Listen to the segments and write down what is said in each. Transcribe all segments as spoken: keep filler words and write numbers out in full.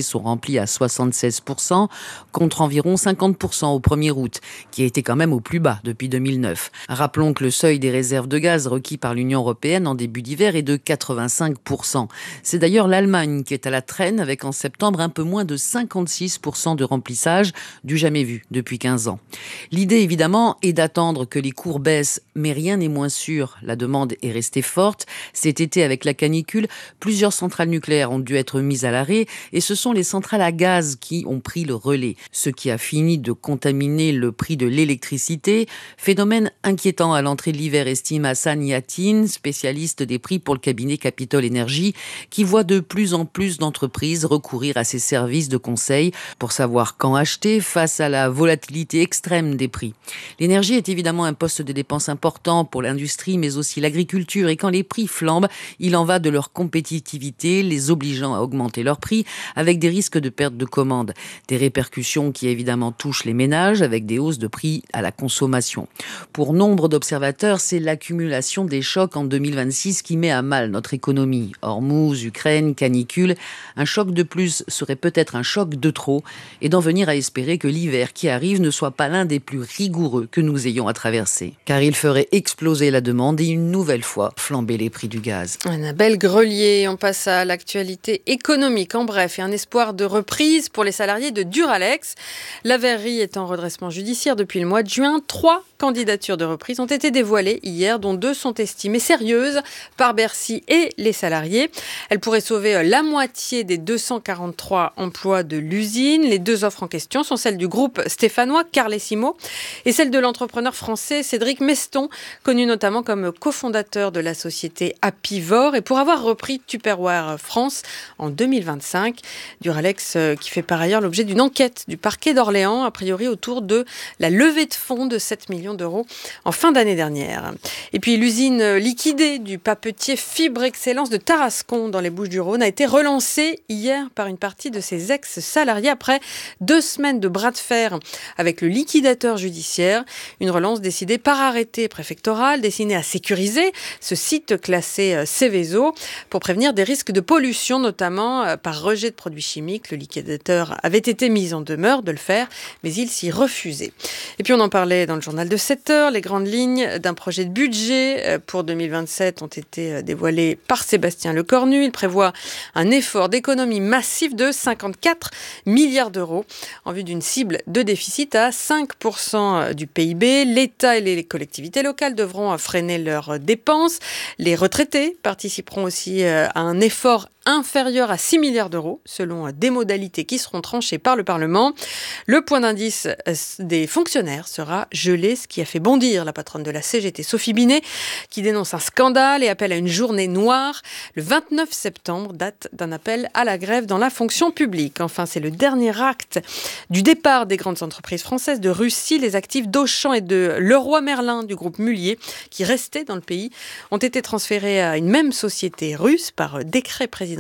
sont remplies à soixante-seize pour cent, contre environ cinquante pour cent au premier août, qui a été quand même au plus bas depuis deux mille neuf. Rappelons que le seuil des réserves de gaz requis par l'Union européenne en début d'hiver est de quatre-vingt-cinq pour cent. C'est d'ailleurs l'Allemagne qui est à la traîne, avec en septembre un peu moins de cinquante-six pour cent de remplissage, du jamais vu depuis quinze ans. L'idée évidemment est d'attendre que les cours baissent, mais rien n'est moins sûr. La demande est restée forte. Cet été, avec la canicule, plusieurs centrales nucléaires ont dû être mises à l'arrêt et ce sont les centrales à gaz qui ont pris le relais, ce qui a fini de contaminer le prix de l'électricité. Phénomène inquiétant à l'entrée de l'hiver, estime Hassan Yatin, spécialiste des prix pour le cabinet Capitol Énergie, qui voit de plus en plus d'entreprises recourir à ces services de conseil pour savoir quand acheter face à la volatilité extrême des prix. L'énergie est évidemment un poste de dépense important pour l'industrie, mais aussi l'agriculture. Et quand les prix flambent, il en va de leur compétitivité, les obligeant à augmenter leurs prix, avec des risques de perte de commandes. Des répercussions qui évidemment touchent les ménages, avec des hausses de prix à la consommation. Pour nombre d'observateurs, c'est l'accumulation des chocs en deux mille vingt-six qui met à mal notre économie. Hormuz, Ukraine, canicule. Un choc de plus serait peut-être un choc de trop, et d'en venir à espérer que l'hiver qui arrive ne soit pas l'un des plus rigoureux que nous ayons à traverser. Car il ferait exploser la demande et une nouvelle fois flamber les prix du gaz. Annabelle Grelier, on passe à l'actualité économique. En bref, et un espoir de reprise pour les salariés de Duralex. La verrerie est en redressement judiciaire depuis le mois de juin. Trois candidatures de reprise ont été dévoilées hier, dont deux sont estimées sérieuses par Bercy et les salariés. Elles pourraient sauver la moitié des deux cent quarante-trois emplois de l'usine. Les deux offres en question sont celles du groupe stéphanois Carlesimo et celle de l'entrepreneur français Cédric Meston, connu notamment comme cofondateur de la société Apivor et pour avoir repris Tupperware France en deux mille vingt-cinq. Duralex qui fait par ailleurs l'objet d'une enquête du parquet d'Orléans, a priori autour de la levée de fonds de sept millions d'euros en fin d'année dernière. Et puis l'usine liquidée du papetier Fibre Excellence de Tarascon dans les Bouches-du-Rhône a été relancée hier par une partie de ses ex-salariés après deux semaines de bras de fer avec le liquidateur judiciaire. Une relance décidée par arrêté préfectoral destiné à sécuriser ce site classé Seveso pour prévenir des risques de pollution, notamment par rejet de produits chimiques. Le liquidateur avait été mis en demeure de le faire, mais il s'y refusait. Et puis on en parlait dans le journal de sept heures. Les grandes lignes d'un projet de budget pour deux mille vingt-sept ont été dévoilées par Sébastien Lecornu. Il prévoit un effort d'économie massif de cinquante-quatre milliards d'euros en vue d'une cible de déficit à cinq pour cent du P I B. L'État et les collectivités locales devront freiner leurs dépenses. Les retraités participeront aussi à un effort inférieur à six milliards d'euros, selon des modalités qui seront tranchées par le Parlement. Le point d'indice des fonctionnaires sera gelé, ce qui a fait bondir la patronne de la C G T, Sophie Binet, qui dénonce un scandale et appelle à une journée noire. Le vingt-neuf septembre, date d'un appel à la grève dans la fonction publique. Enfin, c'est le dernier acte du départ des grandes entreprises françaises de Russie. Les actifs d'Auchan et de Leroy Merlin du groupe Mullier, qui restaient dans le pays, ont été transférés à une même société russe par décret présidentiel.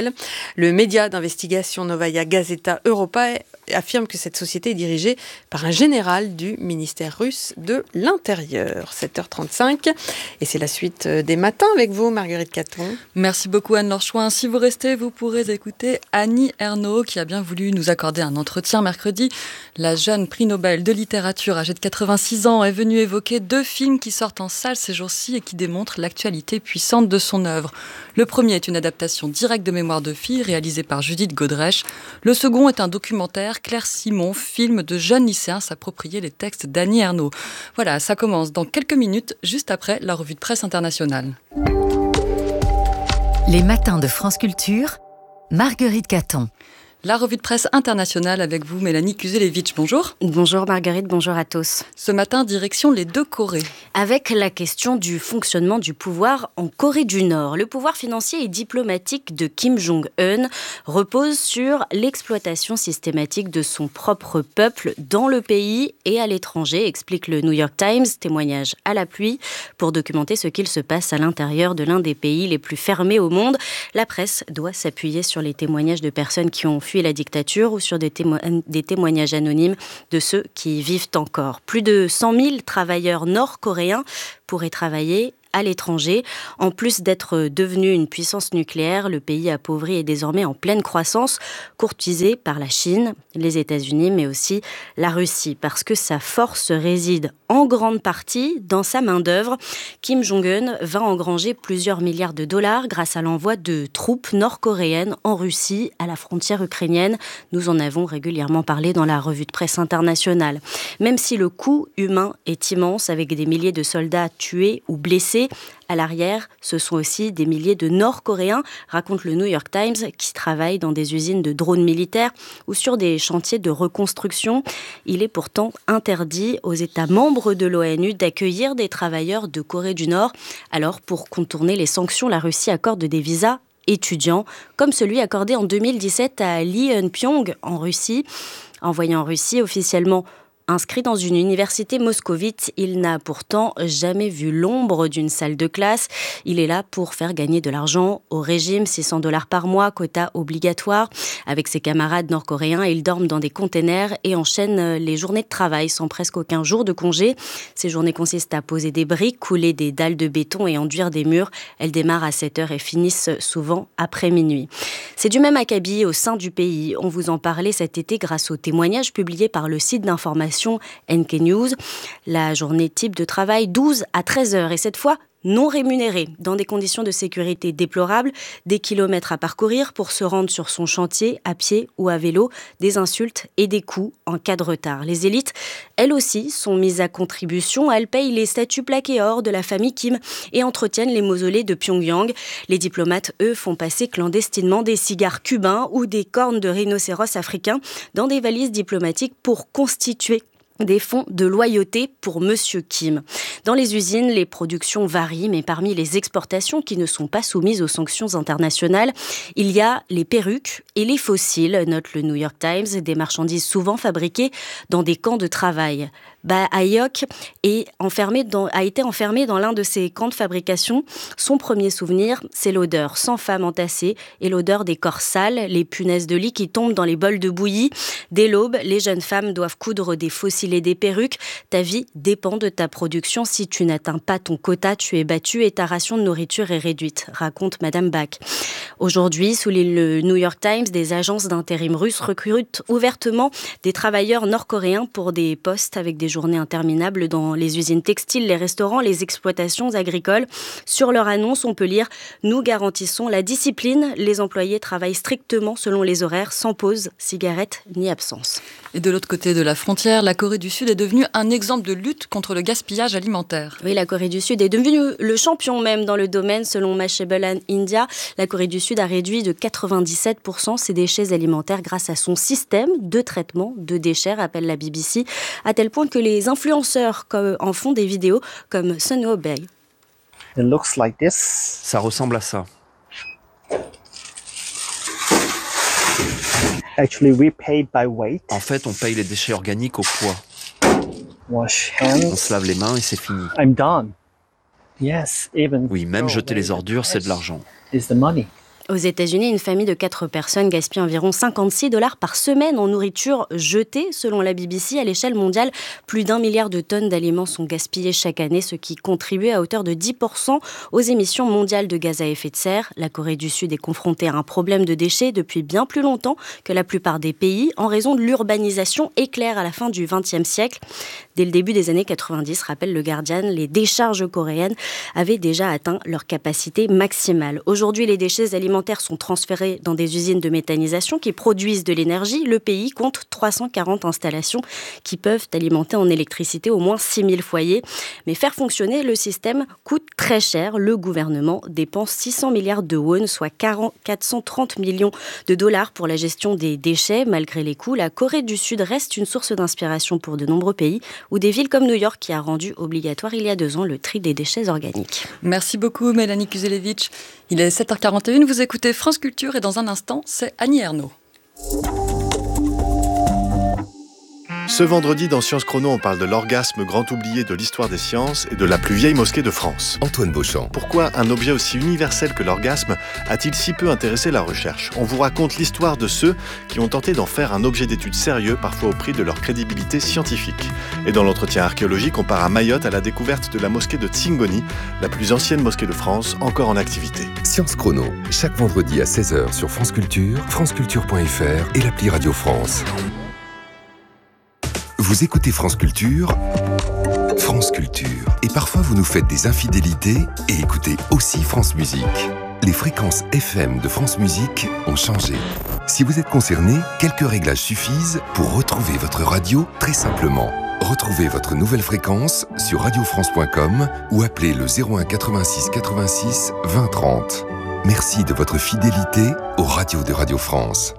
Le média d'investigation Novaya Gazeta Europa affirme que cette société est dirigée par un général du ministère russe de l'Intérieur. sept heures trente-cinq, et c'est la suite des matins avec vous, Marguerite Caton. Merci beaucoup Anne-Laure Chouin. Si vous restez, vous pourrez écouter Annie Ernaux qui a bien voulu nous accorder un entretien mercredi. La jeune prix Nobel de littérature âgée de quatre-vingt-six ans est venue évoquer deux films qui sortent en salle ces jours-ci et qui démontrent l'actualité puissante de son œuvre. Le premier est une adaptation directe de Mémoires de filles réalisée par Judith Godrèche. Le second est un documentaire Claire Simon, film de jeunes lycéens s'approprier les textes d'Annie Ernaux. Voilà, ça commence dans quelques minutes, juste après la revue de presse internationale. Les matins de France Culture, Marguerite Caton. La revue de presse internationale avec vous, Mélanie Kuzelevitch. Bonjour. Bonjour Marguerite, bonjour à tous. Ce matin, direction les deux Corées. Avec la question du fonctionnement du pouvoir en Corée du Nord. Le pouvoir financier et diplomatique de Kim Jong-un repose sur l'exploitation systématique de son propre peuple dans le pays et à l'étranger, explique le New York Times, témoignage à l'appui, pour documenter ce qu'il se passe à l'intérieur de l'un des pays les plus fermés au monde. La presse doit s'appuyer sur les témoignages de personnes qui ont fui la dictature ou sur des, témo- des témoignages anonymes de ceux qui y vivent encore. Plus de cent mille travailleurs nord-coréens pourraient travailler à l'étranger. En plus d'être devenu une puissance nucléaire, le pays appauvri est désormais en pleine croissance, courtisé par la Chine, les États-Unis, mais aussi la Russie, parce que sa force réside en grande partie dans sa main-d'œuvre. Kim Jong-un va engranger plusieurs milliards de dollars grâce à l'envoi de troupes nord-coréennes en Russie, à la frontière ukrainienne. Nous en avons régulièrement parlé dans la revue de presse internationale. Même si le coût humain est immense, avec des milliers de soldats tués ou blessés, à l'arrière, ce sont aussi des milliers de Nord-Coréens, raconte le New York Times, qui travaillent dans des usines de drones militaires ou sur des chantiers de reconstruction. Il est pourtant interdit aux États membres de l'ONU d'accueillir des travailleurs de Corée du Nord. Alors, pour contourner les sanctions, la Russie accorde des visas étudiants, comme celui accordé en deux mille dix-sept à Lee Eun-pyong en Russie. Envoyé en Russie officiellement inscrit dans une université moscovite, il n'a pourtant jamais vu l'ombre d'une salle de classe. Il est là pour faire gagner de l'argent au régime, six cents dollars par mois, quota obligatoire. Avec ses camarades nord-coréens, ils dorment dans des containers et enchaînent les journées de travail sans presque aucun jour de congé. Ces journées consistent à poser des briques, couler des dalles de béton et enduire des murs. Elles démarrent à sept heures et finissent souvent après minuit. C'est du même acabit au sein du pays. On vous en parlait cet été grâce aux témoignages publiés par le site d'information N K News. La journée type de travail, douze à treize heures, et cette fois non rémunérée, dans des conditions de sécurité déplorables, des kilomètres à parcourir pour se rendre sur son chantier, à pied ou à vélo, des insultes et des coups en cas de retard. Les élites, elles aussi, sont mises à contribution. Elles payent les statues plaquées or de la famille Kim et entretiennent les mausolées de Pyongyang. Les diplomates, eux, font passer clandestinement des cigares cubains ou des cornes de rhinocéros africains dans des valises diplomatiques pour constituer des fonds de loyauté pour Monsieur Kim. Dans les usines, les productions varient, mais parmi les exportations qui ne sont pas soumises aux sanctions internationales, il y a les perruques et les fossiles, note le New York Times, des marchandises souvent fabriquées dans des camps de travail. Bah, Ayok est enfermé dans, a été enfermé dans l'un de ces camps de fabrication. Son premier souvenir, c'est l'odeur sans femme entassée et l'odeur des corps sales, les punaises de lit qui tombent dans les bols de bouillie. Dès l'aube, les jeunes femmes doivent coudre des fossiles et des perruques. Ta vie dépend de ta production. Si tu n'atteins pas ton quota, tu es battu et ta ration de nourriture est réduite, raconte Madame Bach. Aujourd'hui, sous le New York Times, des agences d'intérim russes recrutent ouvertement des travailleurs nord-coréens pour des postes avec des journées interminables dans les usines textiles, les restaurants, les exploitations agricoles. Sur leur annonce, on peut lire « Nous garantissons la discipline. Les employés travaillent strictement selon les horaires, sans pause, cigarette ni absence. » Et de l'autre côté de la frontière, la Corée du Sud est devenue un exemple de lutte contre le gaspillage alimentaire. Oui, la Corée du Sud est devenue le champion même dans le domaine. Selon Mashable India, la Corée du Sud a réduit de quatre-vingt-dix-sept pour cent ses déchets alimentaires grâce à son système de traitement de déchets, rappelle la B B C, à tel point que les influenceurs en font des vidéos comme Sunwoo Bae. It looks like this. Ça ressemble à ça. Actually, we pay by weight. En fait, on paye les déchets organiques au poids. Wash hands. On se lave les mains et c'est fini. I'm done. Yes, even. Oui, même jeter les ordures, c'est de l'argent. Is the money. Aux États-Unis, une famille de quatre personnes gaspille environ cinquante-six dollars par semaine en nourriture jetée. Selon la B B C, à l'échelle mondiale, plus d'un milliard de tonnes d'aliments sont gaspillées chaque année, ce qui contribue à hauteur de dix pour cent aux émissions mondiales de gaz à effet de serre. La Corée du Sud est confrontée à un problème de déchets depuis bien plus longtemps que la plupart des pays, en raison de l'urbanisation éclair à la fin du vingtième siècle. Dès le début des années quatre-vingt-dix, rappelle le Guardian, les décharges coréennes avaient déjà atteint leur capacité maximale. Aujourd'hui, les déchets alimentaires sont transférés dans des usines de méthanisation qui produisent de l'énergie. Le pays compte trois cent quarante installations qui peuvent alimenter en électricité au moins six mille foyers. Mais faire fonctionner le système coûte très cher. Le gouvernement dépense six cents milliards de won, soit quatre cent trente millions de dollars pour la gestion des déchets. Malgré les coûts, la Corée du Sud reste une source d'inspiration pour de nombreux pays ou des villes comme New York qui a rendu obligatoire il y a deux ans le tri des déchets organiques. Merci beaucoup Mélanie Kuzelevich. Il est sept heures quarante et une, vous écoutez France Culture et dans un instant, c'est Annie Ernaux. Ce vendredi, dans Sciences Chrono, on parle de l'orgasme, grand oublié de l'histoire des sciences et de la plus vieille mosquée de France. Antoine Beauchamp. Pourquoi un objet aussi universel que l'orgasme a-t-il si peu intéressé la recherche ? On vous raconte l'histoire de ceux qui ont tenté d'en faire un objet d'étude sérieux, parfois au prix de leur crédibilité scientifique. Et dans l'entretien archéologique, on part à Mayotte à la découverte de la mosquée de Tsingoni, la plus ancienne mosquée de France, encore en activité. Sciences Chrono, chaque vendredi à seize heures sur France Culture, franceculture point f r et l'appli Radio France. Vous écoutez France Culture, France Culture. Et parfois vous nous faites des infidélités et écoutez aussi France Musique. Les fréquences F M de France Musique ont changé. Si vous êtes concerné, quelques réglages suffisent pour retrouver votre radio très simplement. Retrouvez votre nouvelle fréquence sur radio france point com ou appelez le zéro un quatre-vingt-six quatre-vingt-six vingt trente. Merci de votre fidélité aux radios de Radio France.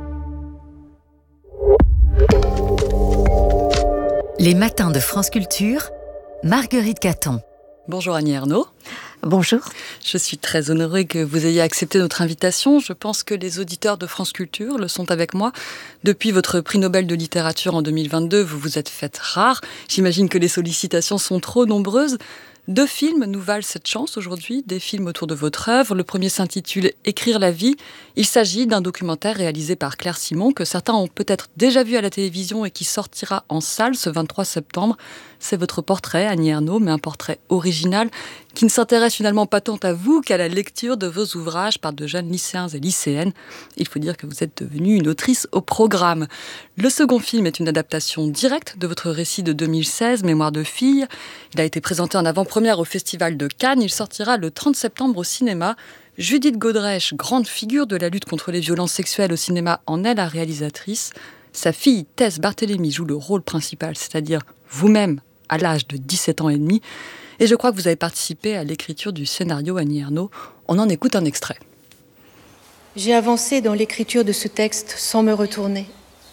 Les matins de France Culture, Marguerite Caton. Bonjour Annie Ernaux. Bonjour. Je suis très honorée que vous ayez accepté notre invitation. Je pense que les auditeurs de France Culture le sont avec moi. Depuis votre prix Nobel de littérature en deux mille vingt-deux, vous vous êtes faite rare. J'imagine que les sollicitations sont trop nombreuses. Deux films nous valent cette chance aujourd'hui, des films autour de votre œuvre. Le premier s'intitule « Écrire la vie ». Il s'agit d'un documentaire réalisé par Claire Simon, que certains ont peut-être déjà vu à la télévision et qui sortira en salle ce vingt-trois septembre. C'est votre portrait, Annie Ernaux, mais un portrait original qui ne s'intéresse finalement pas tant à vous qu'à la lecture de vos ouvrages par de jeunes lycéens et lycéennes. Il faut dire que vous êtes devenue une autrice au programme. Le second film est une adaptation directe de votre récit de deux mille seize, Mémoire de fille. Il a été présenté en avant-première au Festival de Cannes. Il sortira le trente septembre au cinéma. Judith Godrèche, grande figure de la lutte contre les violences sexuelles au cinéma, en est la réalisatrice. Sa fille, Tess Barthélémy, joue le rôle principal, c'est-à-dire vous-même, à l'âge de dix-sept ans et demi. Et je crois que vous avez participé à l'écriture du scénario, Annie Ernaux. On en écoute un extrait. J'ai avancé dans l'écriture de ce texte sans me retourner.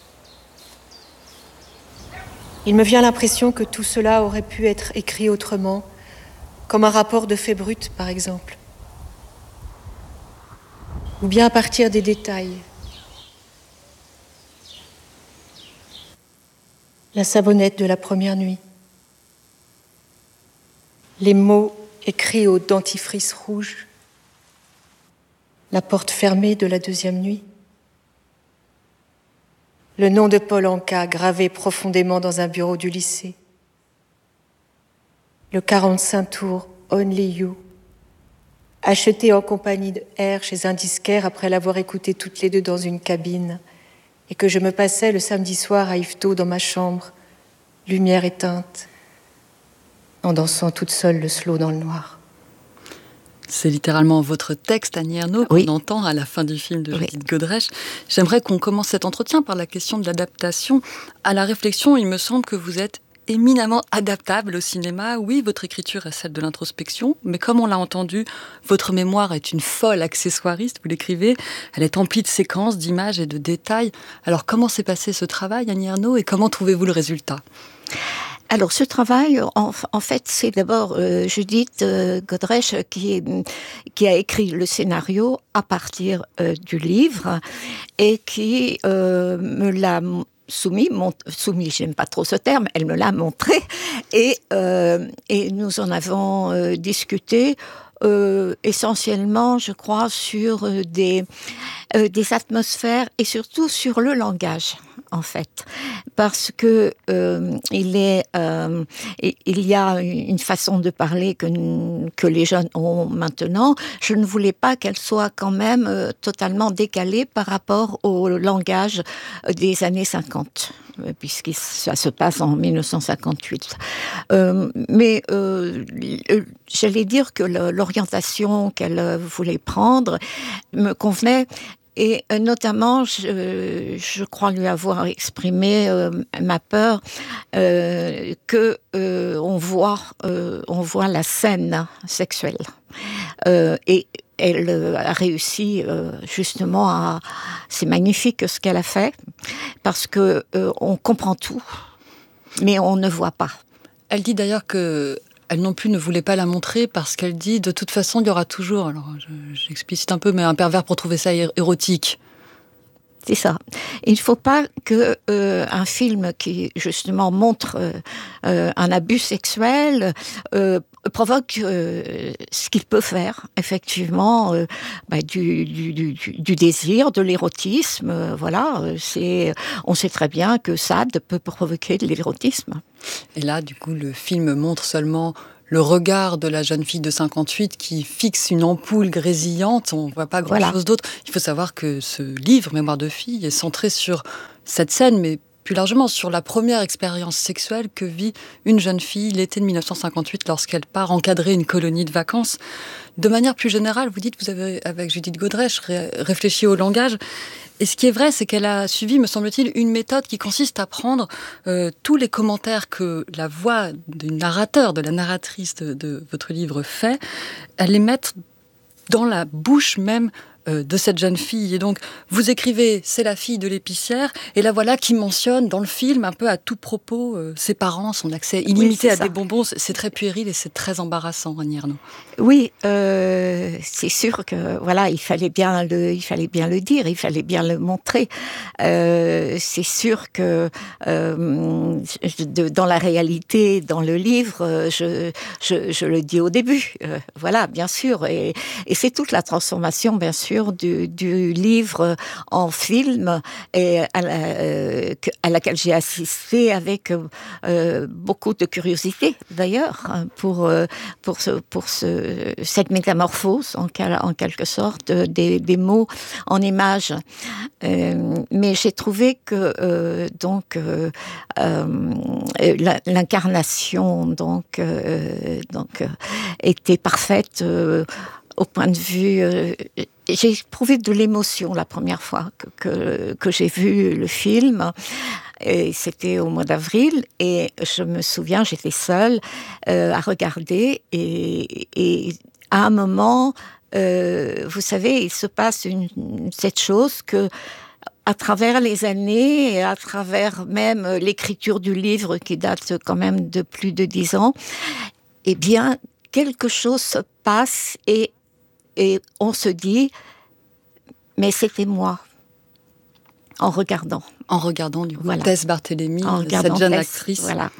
Il me vient l'impression que tout cela aurait pu être écrit autrement, comme un rapport de faits bruts, par exemple. Ou bien à partir des détails. La savonnette de la première nuit. Les mots écrits au dentifrice rouge. La porte fermée de la deuxième nuit. Le nom de Paul Anka gravé profondément dans un bureau du lycée. Le quarante-cinq tours Only You, acheté en compagnie de R chez un disquaire après l'avoir écouté toutes les deux dans une cabine et que je me passais le samedi soir à Yvetot dans ma chambre, lumière éteinte, en dansant toute seule le slow dans le noir. C'est littéralement votre texte, Annie Ernaux, qu'on oui. entend à la fin du film de Judith oui. Godrèche. J'aimerais qu'on commence cet entretien par la question de l'adaptation. À la réflexion, il me semble que vous êtes éminemment adaptable au cinéma. Oui, votre écriture est celle de l'introspection, mais comme on l'a entendu, votre mémoire est une folle accessoiriste, vous l'écrivez. Elle est emplie de séquences, d'images et de détails. Alors, comment s'est passé ce travail, Annie Ernaux, et comment trouvez-vous le résultat ? Alors, ce travail, en, en fait, c'est d'abord euh, Judith euh, Godrèche qui, qui a écrit le scénario à partir euh, du livre et qui euh, me l'a soumis, mon, soumis, j'aime pas trop ce terme, elle me l'a montré et, euh, et nous en avons euh, discuté euh, essentiellement, je crois, sur euh, des, euh, des atmosphères et surtout sur le langage. En fait, parce que euh, il est, euh, il y a une façon de parler que que les jeunes ont maintenant. Je ne voulais pas qu'elle soit quand même euh, totalement décalée par rapport au langage des années cinquante, puisque ça se passe en mille neuf cent cinquante-huit. Euh, mais euh, j'allais dire que l'orientation qu'elle voulait prendre me convenait. Et notamment, je, je crois lui avoir exprimé euh, ma peur euh, que euh, on voit, euh, on voit la scène sexuelle. Euh, et elle a réussi euh, justement à. C'est magnifique ce qu'elle a fait parce que euh, on comprend tout, mais on ne voit pas. Elle dit d'ailleurs que. Elle non plus ne voulait pas la montrer parce qu'elle dit de toute façon il y aura toujours, alors j'explicite un peu, mais un pervers pour trouver ça érotique. C'est ça. Il ne faut pas que euh, un film qui justement montre euh, euh, un abus sexuel euh, provoque euh, ce qu'il peut faire, effectivement, euh, bah, du, du, du, du désir, de l'érotisme. Euh, voilà, c'est, on sait très bien que Sade peut provoquer de l'érotisme. Et là, du coup, le film montre seulement le regard de la jeune fille de cinquante-huit qui fixe une ampoule grésillante, on ne voit pas grand-chose voilà. d'autre. Il faut savoir que ce livre, Mémoire de fille, est centré sur cette scène, mais plus largement sur la première expérience sexuelle que vit une jeune fille l'été de dix-neuf cent cinquante-huit lorsqu'elle part encadrer une colonie de vacances. De manière plus générale, vous dites, vous avez, avec Judith Godrèche, ré- réfléchi au langage. Et ce qui est vrai, c'est qu'elle a suivi, me semble-t-il, une méthode qui consiste à prendre euh, tous les commentaires que la voix du narrateur, de la narratrice de, de votre livre fait, à les mettre dans la bouche même euh, de cette jeune fille. Et donc, vous écrivez « c'est la fille de l'épicière » et la voilà qui mentionne dans le film, un peu à tout propos, euh, ses parents, son accès illimité oui, à ça. Des bonbons. C'est très puéril et c'est très embarrassant, Annie Ernaux. Oui, euh, c'est sûr que voilà, il fallait bien le, il fallait bien le dire, il fallait bien le montrer. Euh, c'est sûr que euh, de, dans la réalité, dans le livre, je, je, je le dis au début. Euh, voilà, bien sûr, et, et c'est toute la transformation, bien sûr, du, du livre en film et à, la, euh, à laquelle j'ai assisté avec euh, beaucoup de curiosité, d'ailleurs, pour euh, pour ce pour ce cette métamorphose, en, en quelque sorte, des, des mots en images. Euh, mais j'ai trouvé que euh, donc euh, euh, l'incarnation donc euh, donc euh, était parfaite euh, au point de vue. Euh, j'ai éprouvé de l'émotion la première fois que, que, que j'ai vu le film. Et c'était au mois d'avril et je me souviens, j'étais seule euh, à regarder et, et à un moment, euh, vous savez, il se passe une, cette chose que à travers les années et à travers même l'écriture du livre qui date quand même de plus de dix ans, eh bien, quelque chose se passe et, et on se dit, mais c'était moi. En regardant. En regardant, du coup, voilà. Tess Barthélémy, cette jeune Tess, actrice. Voilà.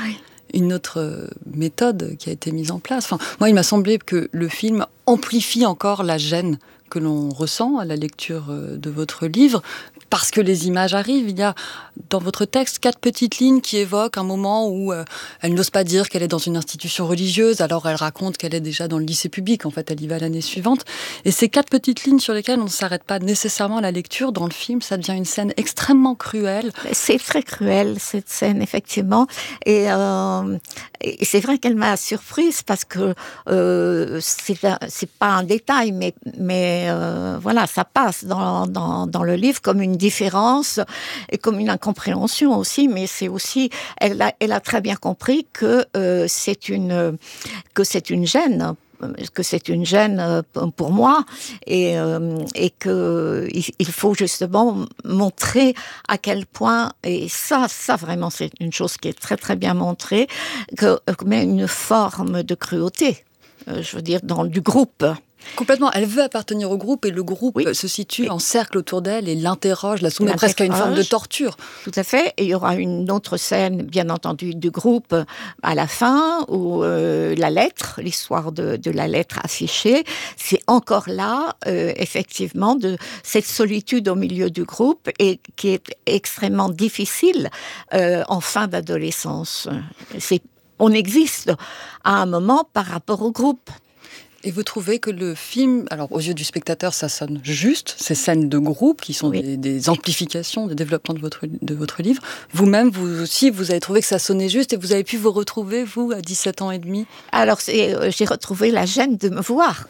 Une autre méthode qui a été mise en place. Enfin, moi, il m'a semblé que le film amplifie encore la gêne que l'on ressent à la lecture de votre livre, parce que les images arrivent. Il y a dans votre texte quatre petites lignes qui évoquent un moment où euh, elle n'ose pas dire qu'elle est dans une institution religieuse, alors elle raconte qu'elle est déjà dans le lycée public, en fait elle y va l'année suivante. Et ces quatre petites lignes sur lesquelles on ne s'arrête pas nécessairement à la lecture, dans le film, ça devient une scène extrêmement cruelle. C'est très cruel, cette scène, effectivement. Et, euh, et c'est vrai qu'elle m'a surprise, parce que euh, c'est, c'est pas un détail, mais, mais euh, voilà, ça passe dans, dans, dans le livre comme une différence et comme une incompréhension aussi, mais c'est aussi, elle a, elle a très bien compris que euh, c'est une que c'est une gêne, que c'est une gêne pour moi, et euh, et que il faut justement montrer à quel point, et ça ça vraiment c'est une chose qui est très très bien montrée, que mais une forme de cruauté, je veux dire, dans du groupe. Complètement. Elle veut appartenir au groupe et le groupe oui. se situe oui. en cercle autour d'elle et l'interroge, la soumet presque à une forme de torture. Tout à fait. Et il y aura une autre scène, bien entendu, du groupe à la fin, où euh, la lettre, l'histoire de, de la lettre affichée, c'est encore là, euh, effectivement, de cette solitude au milieu du groupe et qui est extrêmement difficile euh, en fin d'adolescence. C'est, on existe à un moment par rapport au groupe. Et vous trouvez que le film, alors aux yeux du spectateur, ça sonne juste, ces scènes de groupe qui sont oui. des, des amplifications, des développements de votre, de votre livre. Vous-même, vous aussi, vous avez trouvé que ça sonnait juste et vous avez pu vous retrouver, vous, à dix-sept ans et demi? Alors, c'est, euh, j'ai retrouvé la gêne de me voir.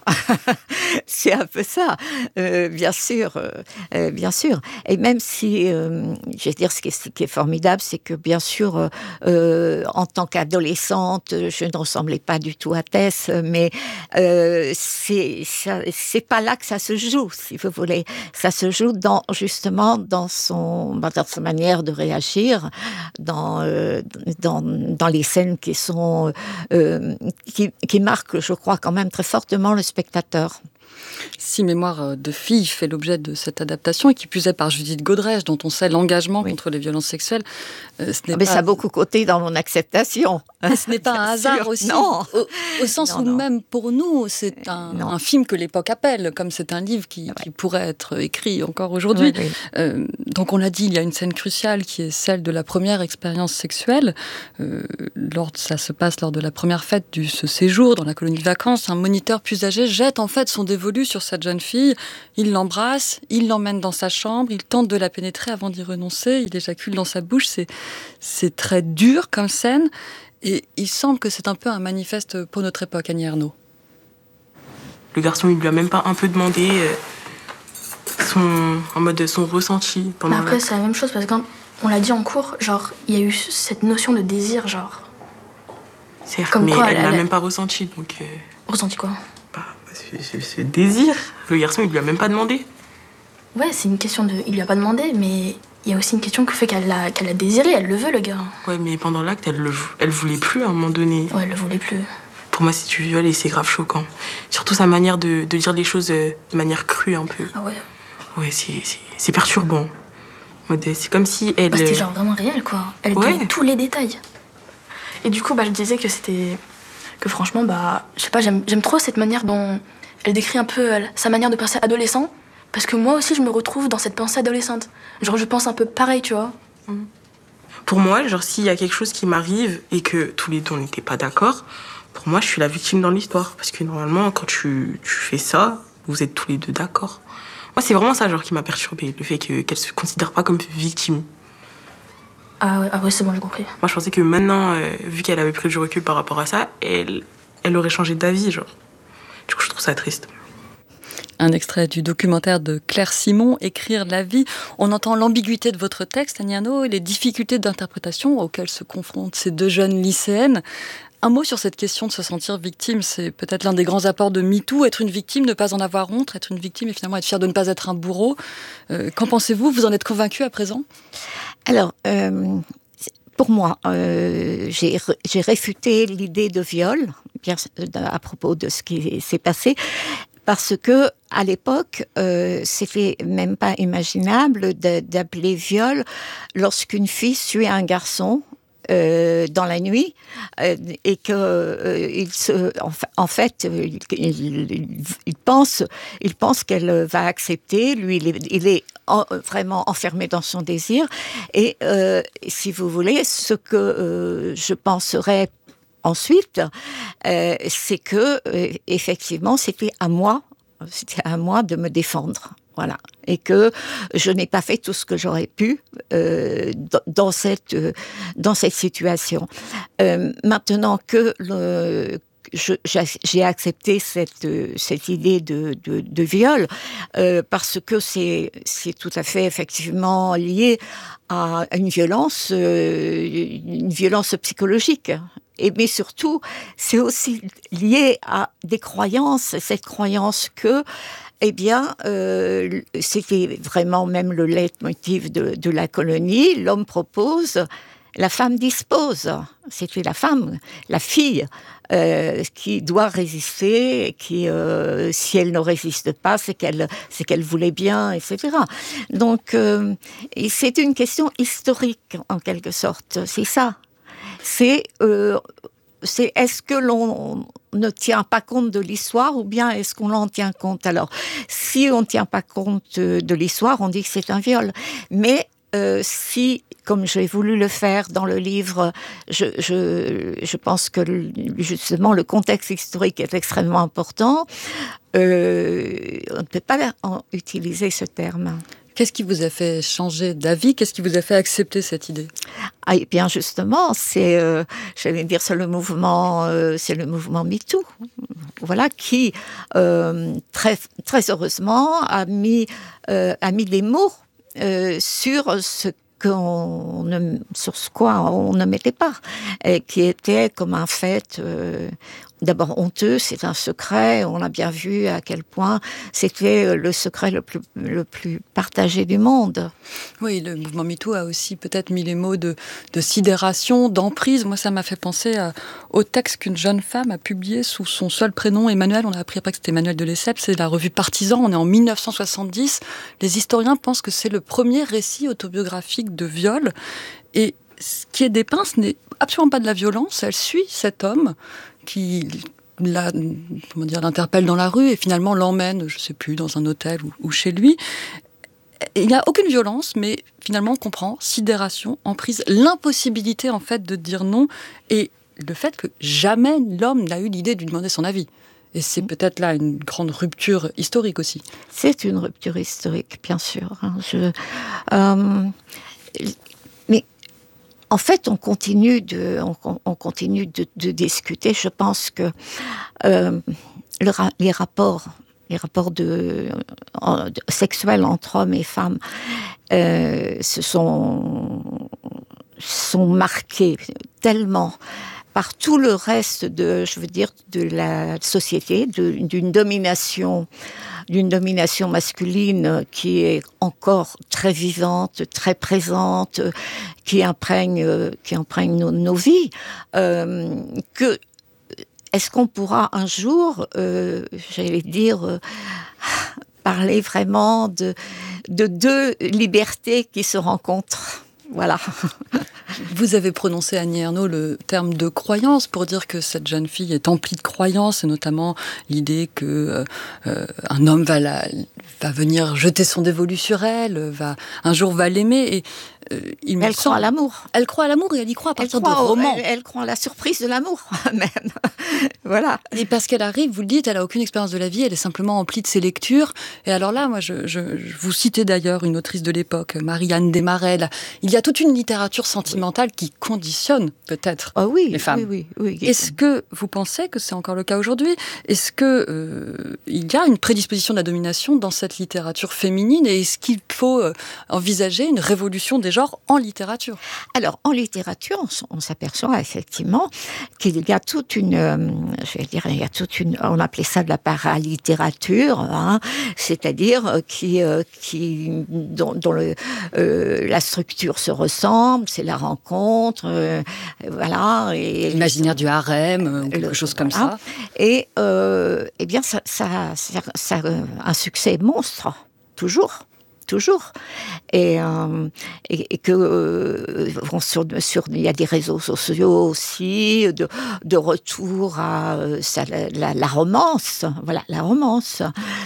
C'est un peu ça, euh, bien sûr, euh, bien sûr. Et même si, euh, je vais dire, ce qui est, ce qui est formidable, c'est que, bien sûr, euh, en tant qu'adolescente, je ne ressemblais pas du tout à Tess, mais... Euh, c'est, ça, c'est pas là que ça se joue, si vous voulez. Ça se joue dans, justement dans, son, dans sa manière de réagir, dans, euh, dans, dans les scènes qui, sont, euh, qui, qui marquent, je crois, quand même très fortement le spectateur. Si Mémoire de fille fait l'objet de cette adaptation, et qui plus est par Judith Godrèche, dont on sait l'engagement oui. contre les violences sexuelles, euh, ce n'est ah, mais pas... ça a beaucoup compté dans mon acceptation. Ce n'est pas un hasard sûr. aussi, non. Au, au sens non, où non. même pour nous, c'est un, un film que l'époque appelle, comme c'est un livre qui, ouais. qui pourrait être écrit encore aujourd'hui. Oui, oui. Euh, donc on l'a dit, il y a une scène cruciale qui est celle de la première expérience sexuelle. Euh, lors, ça se passe lors de la première fête de ce séjour dans la colonie de vacances. Un moniteur plus âgé jette en fait son dévolu sur cette jeune fille. Il l'embrasse, il l'emmène dans sa chambre, il tente de la pénétrer avant d'y renoncer, il éjacule dans sa bouche. C'est, c'est très dur comme scène. Et il semble que c'est un peu un manifeste pour notre époque, Annie Ernaux. Le garçon, il lui a même pas un peu demandé son, en mode son ressenti pendant. Mais après, c'est la même chose parce que quand on l'a dit en cours, genre, il y a eu cette notion de désir, genre. Certes, comme mais quoi, elle, elle l'a elle... même pas ressenti, donc. Euh... Ressenti quoi? Bah, c'est, c'est, c'est désir. Le garçon, il lui a même pas demandé. Ouais, c'est une question de. Il lui a pas demandé, mais. Il y a aussi une question qui fait qu'elle l'a, qu'elle a désiré, elle le veut, le gars. Ouais, mais pendant l'acte, elle le elle voulait plus à un moment donné. Ouais, elle le voulait plus. Pour moi, c'est du viol et c'est grave choquant. Surtout sa manière de, de dire les choses de manière crue un peu. Ah ouais. Ouais, c'est, c'est, c'est perturbant. C'est comme si elle... Bah, c'était genre vraiment réel, quoi. Elle ouais. donnait tous les détails. Et du coup, bah, je disais que c'était... Que franchement, bah... Je sais pas, j'aime, j'aime trop cette manière dont elle décrit un peu elle, sa manière de penser adolescent. Parce que moi aussi, je me retrouve dans cette pensée adolescente. Genre, je pense un peu pareil, tu vois. Mmh. Pour moi, genre, s'il y a quelque chose qui m'arrive et que tous les deux, on n'était pas d'accord, pour moi, je suis la victime dans l'histoire. Parce que normalement, quand tu, tu fais ça, vous êtes tous les deux d'accord. Moi, c'est vraiment ça, genre, qui m'a perturbée. Le fait que, qu'elle se considère pas comme victime. Ah ouais, ah ouais, c'est bon, j'ai compris. Moi, je pensais que maintenant, euh, vu qu'elle avait pris du recul par rapport à ça, elle, elle aurait changé d'avis, genre. Du coup, je trouve ça triste. Un extrait du documentaire de Claire Simon, Écrire la vie. On entend l'ambiguïté de votre texte, Annie Ernaux, et les difficultés d'interprétation auxquelles se confrontent ces deux jeunes lycéennes. Un mot sur cette question de se sentir victime, c'est peut-être l'un des grands apports de MeToo. Être une victime, ne pas en avoir honte, être une victime et finalement être fière de ne pas être un bourreau. Euh, qu'en pensez-vous? Vous en êtes convaincue à présent? Alors, euh, pour moi, euh, j'ai, j'ai réfuté l'idée de viol, bien à propos de ce qui s'est passé. Parce que à l'époque, euh, c'était même pas imaginable de, d'appeler viol lorsqu'une fille suit un garçon euh, dans la nuit euh, et que euh, il se, en, en fait, il, il, il pense, il pense qu'elle va accepter. Lui, il est, il est en, vraiment enfermé dans son désir. Et euh, si vous voulez, ce que euh, je penserais ensuite, euh, c'est que euh, effectivement, c'était à moi, c'était à moi de me défendre, voilà, et que je n'ai pas fait tout ce que j'aurais pu euh, dans cette euh, dans cette situation. Euh, maintenant que le Je, j'ai accepté cette, cette idée de, de, de viol euh, parce que c'est, c'est tout à fait effectivement lié à une violence, euh, une violence psychologique. Et, mais surtout, c'est aussi lié à des croyances, cette croyance que, eh bien, euh, c'était vraiment même le leitmotiv de, de la colonie, l'homme propose, la femme dispose. C'était la femme, la fille, euh, qui doit résister, et qui, euh, si elle ne résiste pas, c'est qu'elle, c'est qu'elle voulait bien, et cetera. Donc, euh, et c'est une question historique, en quelque sorte. C'est ça. C'est, euh, c'est est-ce que l'on ne tient pas compte de l'histoire ou bien est-ce qu'on en tient compte? Alors, si on ne tient pas compte de l'histoire, on dit que c'est un viol. Mais euh, si, comme j'ai voulu le faire dans le livre, je, je, je pense que justement le contexte historique est extrêmement important, euh, on ne peut pas en utiliser ce terme. Qu'est-ce qui vous a fait changer d'avis? Qu'est-ce qui vous a fait accepter cette idée? Ah, et bien justement, c'est, euh, j'allais dire, c'est le mouvement, euh, c'est le mouvement MeToo, voilà, qui euh, très très heureusement a mis euh, a mis des mots euh, sur ce qu'on ne, sur ce quoi on ne mettait pas, et qui était comme un fait euh, d'abord honteux, c'est un secret. On a bien vu à quel point c'était le secret le plus, le plus partagé du monde. Oui, le mouvement MeToo a aussi peut-être mis les mots de, de sidération, d'emprise. Moi, ça m'a fait penser à, au texte qu'une jeune femme a publié sous son seul prénom, Emmanuel. On a appris après que c'était Emmanuel de Lesseps. C'est la revue Partisan. On est en mille neuf cent soixante-dix. Les historiens pensent que c'est le premier récit autobiographique de viol. Et ce qui est dépeint, ce n'est absolument pas de la violence. Elle suit cet homme qui la, comment dire, l'interpelle dans la rue et finalement l'emmène, je ne sais plus, dans un hôtel ou, ou chez lui. Et il n'y a aucune violence, mais finalement on comprend sidération, emprise, l'impossibilité en fait de dire non et le fait que jamais l'homme n'a eu l'idée de lui demander son avis. Et c'est peut-être là une grande rupture historique aussi. C'est une rupture historique, bien sûr. Je, euh, mais en fait, on continue de, on, on continue de, de discuter. Je pense que euh, le, les rapports, les rapports de, de, sexuels entre hommes et femmes, euh, se sont, sont marqués tellement par tout le reste de, je veux dire, de la société, de, d'une domination, d'une domination masculine qui est encore très vivante, très présente, qui imprègne, qui imprègne nos, nos vies. Euh, que est-ce qu'on pourra un jour, euh, j'allais dire, euh, parler vraiment de, de deux libertés qui se rencontrent? Voilà. Vous avez prononcé, Annie Ernaux, le terme de croyance pour dire que cette jeune fille est emplie de croyances, et notamment l'idée que euh, un homme va, la, va venir jeter son dévolu sur elle, va, un jour va l'aimer. Et, euh, il elle croit à l'amour. Elle croit à l'amour et elle y croit à partir de romans. Elle, elle croit à la surprise de l'amour, même. Voilà. Et parce qu'elle arrive, vous le dites, elle n'a aucune expérience de la vie, elle est simplement emplie de ses lectures. Et alors là, moi, je, je, je vous citais d'ailleurs une autrice de l'époque, Marie-Anne Desmarais. Là, il y a toute une littérature sentimentale qui conditionne peut-être oh oui, les femmes. Oui, oui, oui. Est-ce que vous pensez que c'est encore le cas aujourd'hui? Est-ce que euh, il y a une prédisposition de la domination dans cette littérature féminine et est-ce qu'il faut euh, envisager une révolution des genres en littérature? Alors, en littérature, on, on s'aperçoit effectivement qu'il y a toute une, euh, je vais dire, il y a toute une, on appelait ça de la paralittérature, hein, c'est-à-dire euh, qui, euh, qui, dont, dont le, euh, la structure se ressemble, c'est la rencontre, euh, voilà. Et l'imaginaire du harem, euh, ou quelque le, chose comme voilà. ça. Et euh, eh bien, ça, ça, ça, ça a un succès monstre, toujours. Toujours. Et, euh, et, et que euh, bon, sur, sur, il y a des réseaux sociaux aussi, de, de retour à euh, ça, la, la, la romance. Voilà, la romance.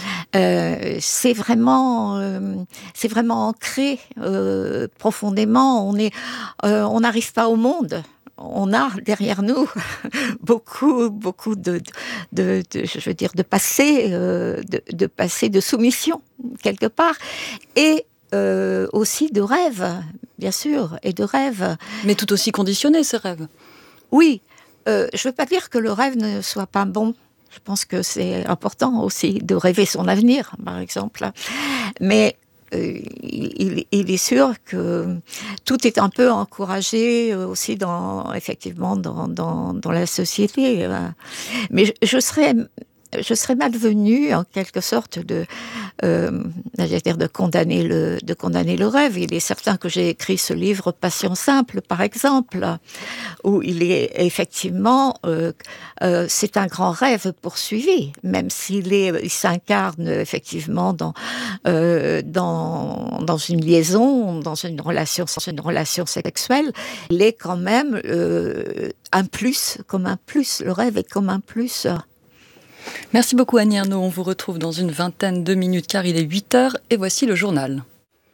Euh, c'est vraiment, euh, c'est vraiment ancré euh, profondément. On est, euh, on n'arrive pas au monde. On a derrière nous beaucoup, beaucoup de, de, de, je veux dire, de passé, euh, de, de passé de soumission quelque part, et euh, aussi de rêves, bien sûr, et de rêves. Mais tout aussi conditionnés, ces rêves. Oui, euh, je ne veux pas dire que le rêve ne soit pas bon. Je pense que c'est important aussi de rêver son avenir, par exemple. Mais Euh, il, il est sûr que tout est un peu encouragé aussi dans, effectivement, dans, dans, dans la société. Mais je, je serais, je serais malvenue, en quelque sorte, de, euh, dire de condamner le, de condamner le rêve. Il est certain que j'ai écrit ce livre Passion simple, par exemple, où il est effectivement, euh, euh, c'est un grand rêve poursuivi, même s'il est, il s'incarne effectivement dans, euh, dans, dans une liaison, dans une relation, dans une relation sexuelle. Il est quand même euh, un plus, comme un plus. Le rêve est comme un plus. Merci beaucoup Annie Ernaux, on vous retrouve dans une vingtaine de minutes car il est huit heures et voici le journal.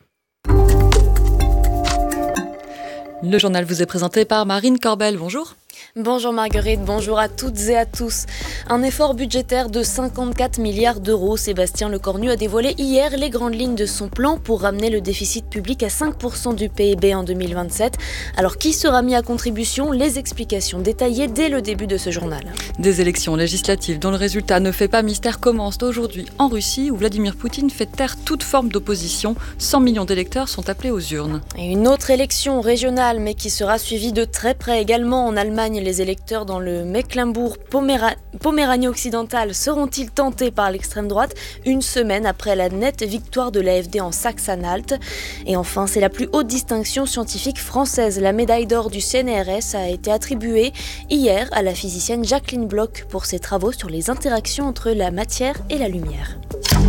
Le journal vous est présenté par Marine Corbel, bonjour. Bonjour Marguerite, bonjour à toutes et à tous. Un effort budgétaire de cinquante-quatre milliards d'euros. Sébastien Lecornu a dévoilé hier les grandes lignes de son plan pour ramener le déficit public à cinq pour cent du P I B en deux mille vingt-sept. Alors qui sera mis à contribution? Les explications détaillées dès le début de ce journal. Des élections législatives dont le résultat ne fait pas mystère commencent aujourd'hui en Russie où Vladimir Poutine fait taire toute forme d'opposition. cent millions d'électeurs sont appelés aux urnes. Et une autre élection régionale mais qui sera suivie de très près également en Allemagne. les électeurs dans le Mecklembourg-Poméranie occidentale seront-ils tentés par l'extrême droite une semaine après la nette victoire de l'A F D en Saxe-Anhalt? Et enfin, c'est la plus haute distinction scientifique française. La médaille d'or du C N R S a été attribuée hier à la physicienne Jacqueline Bloch pour ses travaux sur les interactions entre la matière et la lumière.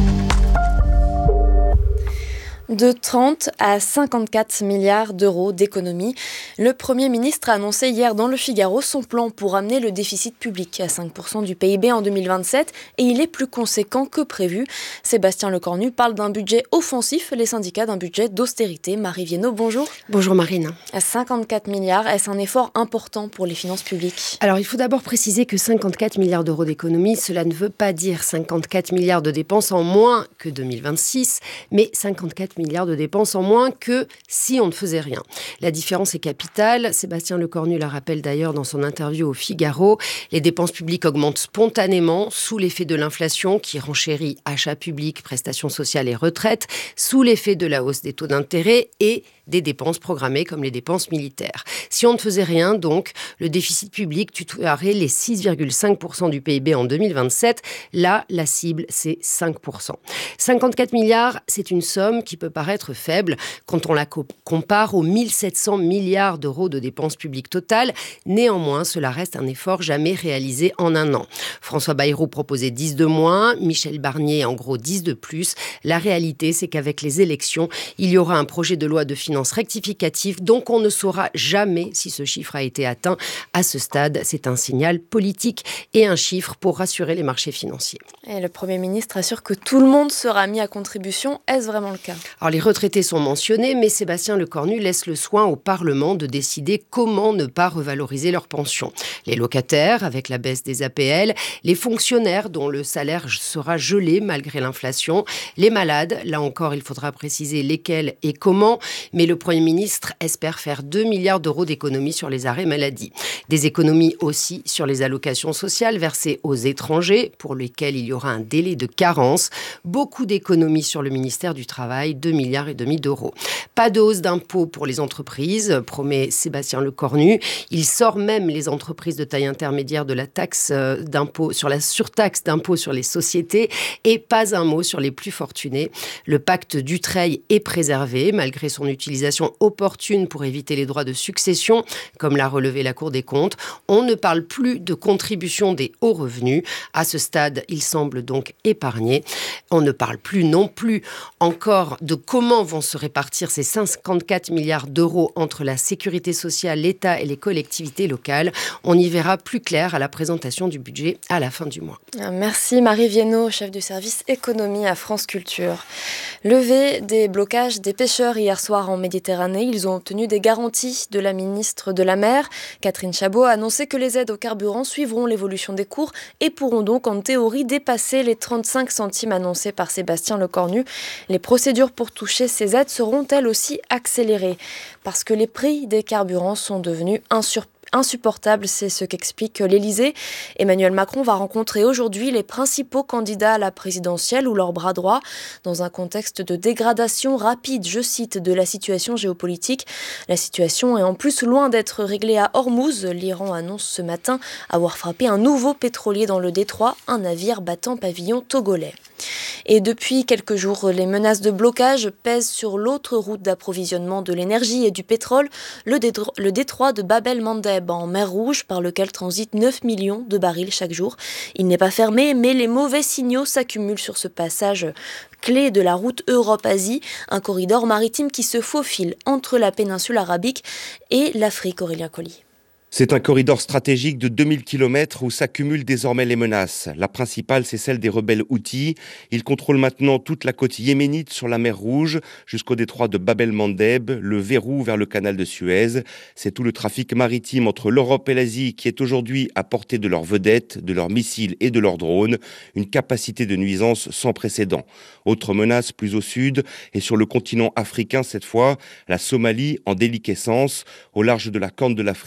De trente à cinquante-quatre milliards d'euros d'économies. Le Premier ministre a annoncé hier dans Le Figaro son plan pour amener le déficit public à cinq pour cent du P I B en deux mille vingt-sept et il est plus conséquent que prévu. Sébastien Lecornu parle d'un budget offensif, les syndicats d'un budget d'austérité. Marie Viennot, bonjour. Bonjour Marine. À cinquante-quatre milliards, est-ce un effort important pour les finances publiques? Alors il faut d'abord préciser que cinquante-quatre milliards d'euros d'économies, cela ne veut pas dire cinquante-quatre milliards de dépenses en moins que deux mille vingt-six, mais cinquante-quatre milliards de dépenses en moins que si on ne faisait rien. La différence est capitale. Sébastien Lecornu la rappelle d'ailleurs dans son interview au Figaro. Les dépenses publiques augmentent spontanément sous l'effet de l'inflation qui renchérit achats publics, prestations sociales et retraites, sous l'effet de la hausse des taux d'intérêt et des dépenses programmées comme les dépenses militaires. Si on ne faisait rien, donc, le déficit public tutoierait les six virgule cinq pour cent du P I B en deux mille vingt-sept. Là, la cible, c'est cinq pour cent. cinquante-quatre milliards, c'est une somme qui peut paraître faible quand on la co- compare aux mille sept cents milliards d'euros de dépenses publiques totales. Néanmoins, cela reste un effort jamais réalisé en un an. François Bayrou proposait dix de moins, Michel Barnier en gros dix de plus. La réalité, c'est qu'avec les élections, il y aura un projet de loi de finances rectificatif, donc on ne saura jamais si ce chiffre a été atteint. À ce stade, c'est un signal politique et un chiffre pour rassurer les marchés financiers. Et le Premier ministre assure que tout le monde sera mis à contribution. Est-ce vraiment le cas? Alors les retraités sont mentionnés, mais Sébastien Lecornu laisse le soin au Parlement de décider comment ne pas revaloriser leurs pensions. Les locataires, avec la baisse des A P L, les fonctionnaires dont le salaire sera gelé malgré l'inflation, les malades, là encore il faudra préciser lesquels et comment, mais le Premier ministre espère faire deux milliards d'euros d'économies sur les arrêts maladie. Des économies aussi sur les allocations sociales versées aux étrangers, pour lesquels il y aura un délai de carence. Beaucoup d'économies sur le ministère du Travail, deux milliards et demi d'euros. Pas de hausse d'impôts pour les entreprises, promet Sébastien Lecornu. Il sort même les entreprises de taille intermédiaire de la taxe d'impôt, sur la surtaxe d'impôt sur les sociétés, et pas un mot sur les plus fortunés. Le pacte Dutreil est préservé, malgré son utilisation opportune pour éviter les droits de succession, comme l'a relevé la Cour des comptes. On ne parle plus de contribution des hauts revenus. À ce stade, il semble donc épargné. On ne parle plus non plus encore de comment vont se répartir ces cinquante-quatre milliards d'euros entre la sécurité sociale, l'État et les collectivités locales. On y verra plus clair à la présentation du budget à la fin du mois. Merci Marie Viennot, chef du service économie à France Culture. Levé des blocages des pêcheurs hier soir en Méditerranée, ils ont obtenu des garanties de la ministre de la Mer. Catherine Chabot a annoncé que les aides au carburant suivront l'évolution des cours et pourront donc en théorie dépasser les trente-cinq centimes annoncés par Sébastien Lecornu. Les procédures pour toucher ces aides seront elles aussi accélérées parce que les prix des carburants sont devenus insupportables. Insupportable, c'est ce qu'explique l'Élysée. Emmanuel Macron va rencontrer aujourd'hui les principaux candidats à la présidentielle ou leur bras droit dans un contexte de dégradation rapide, je cite, de la situation géopolitique. La situation est en plus loin d'être réglée à Hormuz. L'Iran annonce ce matin avoir frappé un nouveau pétrolier dans le détroit, un navire battant pavillon togolais. Et depuis quelques jours, les menaces de blocage pèsent sur l'autre route d'approvisionnement de l'énergie et du pétrole, le, dédro- le détroit de Bab el-Mandeb en mer Rouge, par lequel transitent neuf millions de barils chaque jour. Il n'est pas fermé, mais les mauvais signaux s'accumulent sur ce passage clé de la route Europe-Asie, un corridor maritime qui se faufile entre la péninsule arabique et l'Afrique. Aurélien Colli. C'est un corridor stratégique de deux mille kilomètres où s'accumulent désormais les menaces. La principale, c'est celle des rebelles Houthis. Ils contrôlent maintenant toute la côte yéménite sur la mer Rouge, jusqu'au détroit de Bab el-Mandeb, le verrou vers le canal de Suez. C'est tout le trafic maritime entre l'Europe et l'Asie qui est aujourd'hui à portée de leurs vedettes, de leurs missiles et de leurs drones. Une capacité de nuisance sans précédent. Autre menace plus au sud, et sur le continent africain cette fois, la Somalie en déliquescence. Au large de la Corne de l'Afrique, les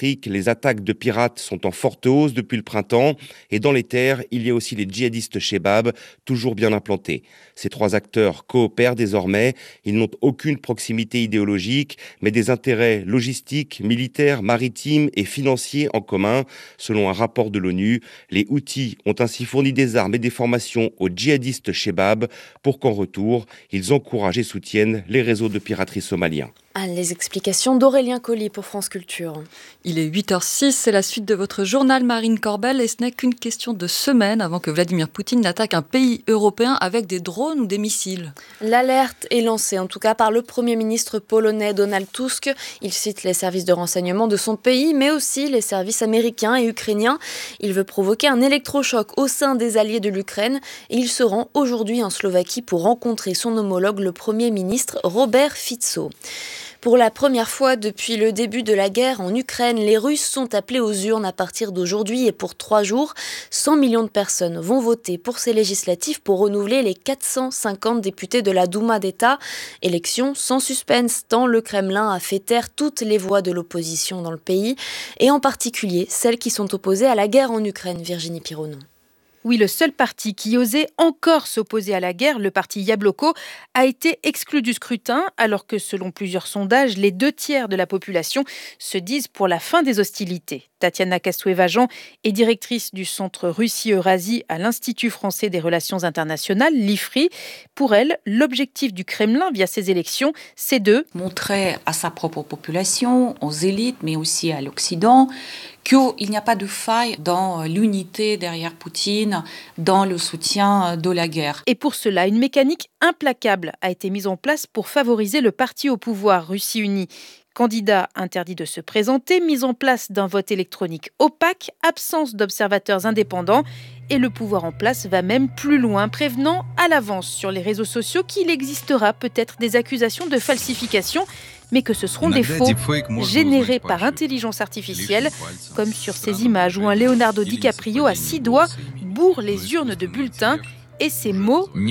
attaques de pirates sont en forte hausse depuis le printemps. Et dans les terres, il y a aussi les djihadistes Chebab, toujours bien implantés. Ces trois acteurs coopèrent désormais. Ils n'ont aucune proximité idéologique, mais des intérêts logistiques, militaires, maritimes et financiers en commun. Selon un rapport de l'ONU, les Houthis ont ainsi fourni des armes et des formations aux djihadistes Chebab pour qu'en retour, ils encouragent et soutiennent les réseaux de piraterie somaliens. Ah, les explications d'Aurélien Colli pour France Culture. Il est huit heures six, c'est la suite de votre journal Marine Corbel et ce n'est qu'une question de semaine avant que Vladimir Poutine n'attaque un pays européen avec des drones ou des missiles. L'alerte est lancée en tout cas par le Premier ministre polonais Donald Tusk. Il cite les services de renseignement de son pays mais aussi les services américains et ukrainiens. Il veut provoquer un électrochoc au sein des alliés de l'Ukraine et il se rend aujourd'hui en Slovaquie pour rencontrer son homologue le Premier ministre Robert Fico. Pour la première fois depuis le début de la guerre en Ukraine, les Russes sont appelés aux urnes à partir d'aujourd'hui et pour trois jours. cent millions de personnes vont voter pour ces législatives pour renouveler les quatre cent cinquante députés de la Douma d'État. Élection sans suspense tant le Kremlin a fait taire toutes les voix de l'opposition dans le pays et en particulier celles qui sont opposées à la guerre en Ukraine. Virginie Pironon. Oui, le seul parti qui osait encore s'opposer à la guerre, le parti Yabloko, a été exclu du scrutin, alors que selon plusieurs sondages, les deux tiers de la population se disent pour la fin des hostilités. Tatiana Kastueva-Jean est directrice du centre Russie-Eurasie à l'Institut français des relations internationales, l'I F R I. Pour elle, l'objectif du Kremlin via ces élections, c'est de montrer à sa propre population, aux élites, mais aussi à l'Occident, qu'il n'y a pas de faille dans l'unité derrière Poutine, dans le soutien de la guerre. Et pour cela, une mécanique implacable a été mise en place pour favoriser le parti au pouvoir, Russie Unie. Candidat interdit de se présenter, mise en place d'un vote électronique opaque, absence d'observateurs indépendants et le pouvoir en place va même plus loin, prévenant à l'avance sur les réseaux sociaux qu'il existera peut-être des accusations de falsification, mais que ce seront des faux générés par intelligence artificielle, comme sur ces images où un Leonardo DiCaprio à six doigts bourre les urnes de bulletins et ces mots «